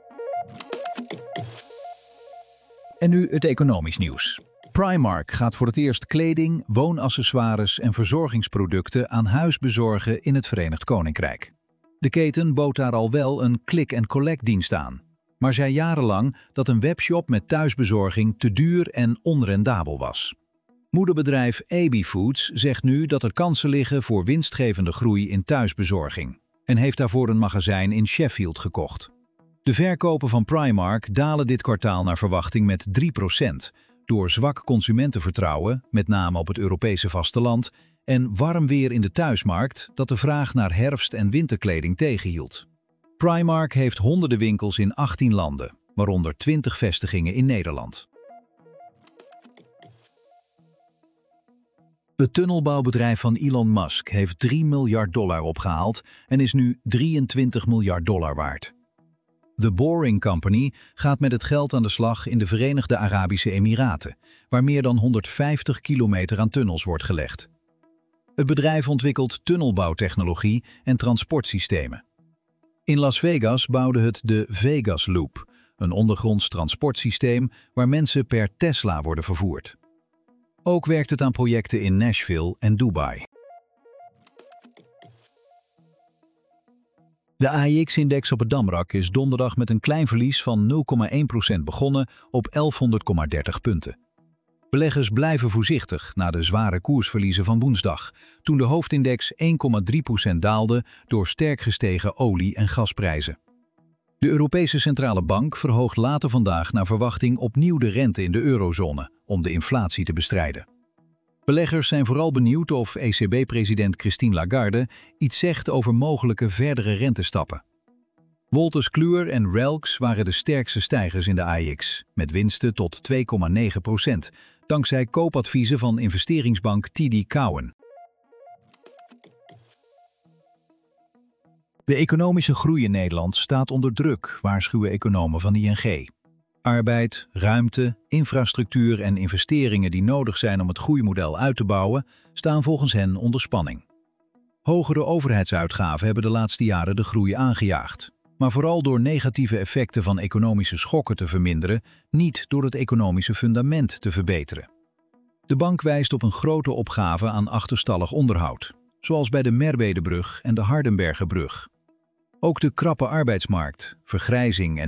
En nu het economisch nieuws. Primark gaat voor het eerst kleding, woonaccessoires en verzorgingsproducten aan huis bezorgen in het Verenigd Koninkrijk. De keten bood daar al wel een click-and-collect dienst aan, maar zei jarenlang dat een webshop met thuisbezorging te duur en onrendabel was. Moederbedrijf A B Foods zegt nu dat er kansen liggen voor winstgevende groei in thuisbezorging en heeft daarvoor een magazijn in Sheffield gekocht. De verkopen van Primark dalen dit kwartaal naar verwachting met drie procent, door zwak consumentenvertrouwen, met name op het Europese vasteland, en warm weer in de thuismarkt dat de vraag naar herfst- en winterkleding tegenhield. Primark heeft honderden winkels in achttien landen, waaronder twintig vestigingen in Nederland. Het tunnelbouwbedrijf van Elon Musk heeft drie miljard dollar opgehaald en is nu drieëntwintig miljard dollar waard. The Boring Company gaat met het geld aan de slag in de Verenigde Arabische Emiraten, waar meer dan honderdvijftig kilometer aan tunnels wordt gelegd. Het bedrijf ontwikkelt tunnelbouwtechnologie en transportsystemen. In Las Vegas bouwde het de Vegas Loop, een ondergronds transportsysteem waar mensen per Tesla worden vervoerd. Ook werkt het aan projecten in Nashville en Dubai. De A I X-index op het Damrak is donderdag met een klein verlies van nul komma één procent begonnen op elfhonderd komma dertig punten. Beleggers blijven voorzichtig na de zware koersverliezen van woensdag, toen de hoofdindex één komma drie procent daalde door sterk gestegen olie- en gasprijzen. De Europese Centrale Bank verhoogt later vandaag naar verwachting opnieuw de rente in de eurozone om de inflatie te bestrijden. Beleggers zijn vooral benieuwd of E C B-president Christine Lagarde iets zegt over mogelijke verdere rentestappen. Wolters Kluwer en Relx waren de sterkste stijgers in de A I X, met winsten tot twee komma negen procent, dankzij koopadviezen van investeringsbank T D Cowen. De economische groei in Nederland staat onder druk, waarschuwen economen van I N G. Arbeid, ruimte, infrastructuur en investeringen die nodig zijn om het groeimodel uit te bouwen, staan volgens hen onder spanning. Hogere overheidsuitgaven hebben de laatste jaren de groei aangejaagd. maar vooral door negatieve effecten van economische schokken te verminderen, niet door het economische fundament te verbeteren. De bank wijst op een grote opgave aan achterstallig onderhoud, zoals bij de Merwedebrug en de Hardenbergerbrug. Ook de krappe arbeidsmarkt, vergrijzing en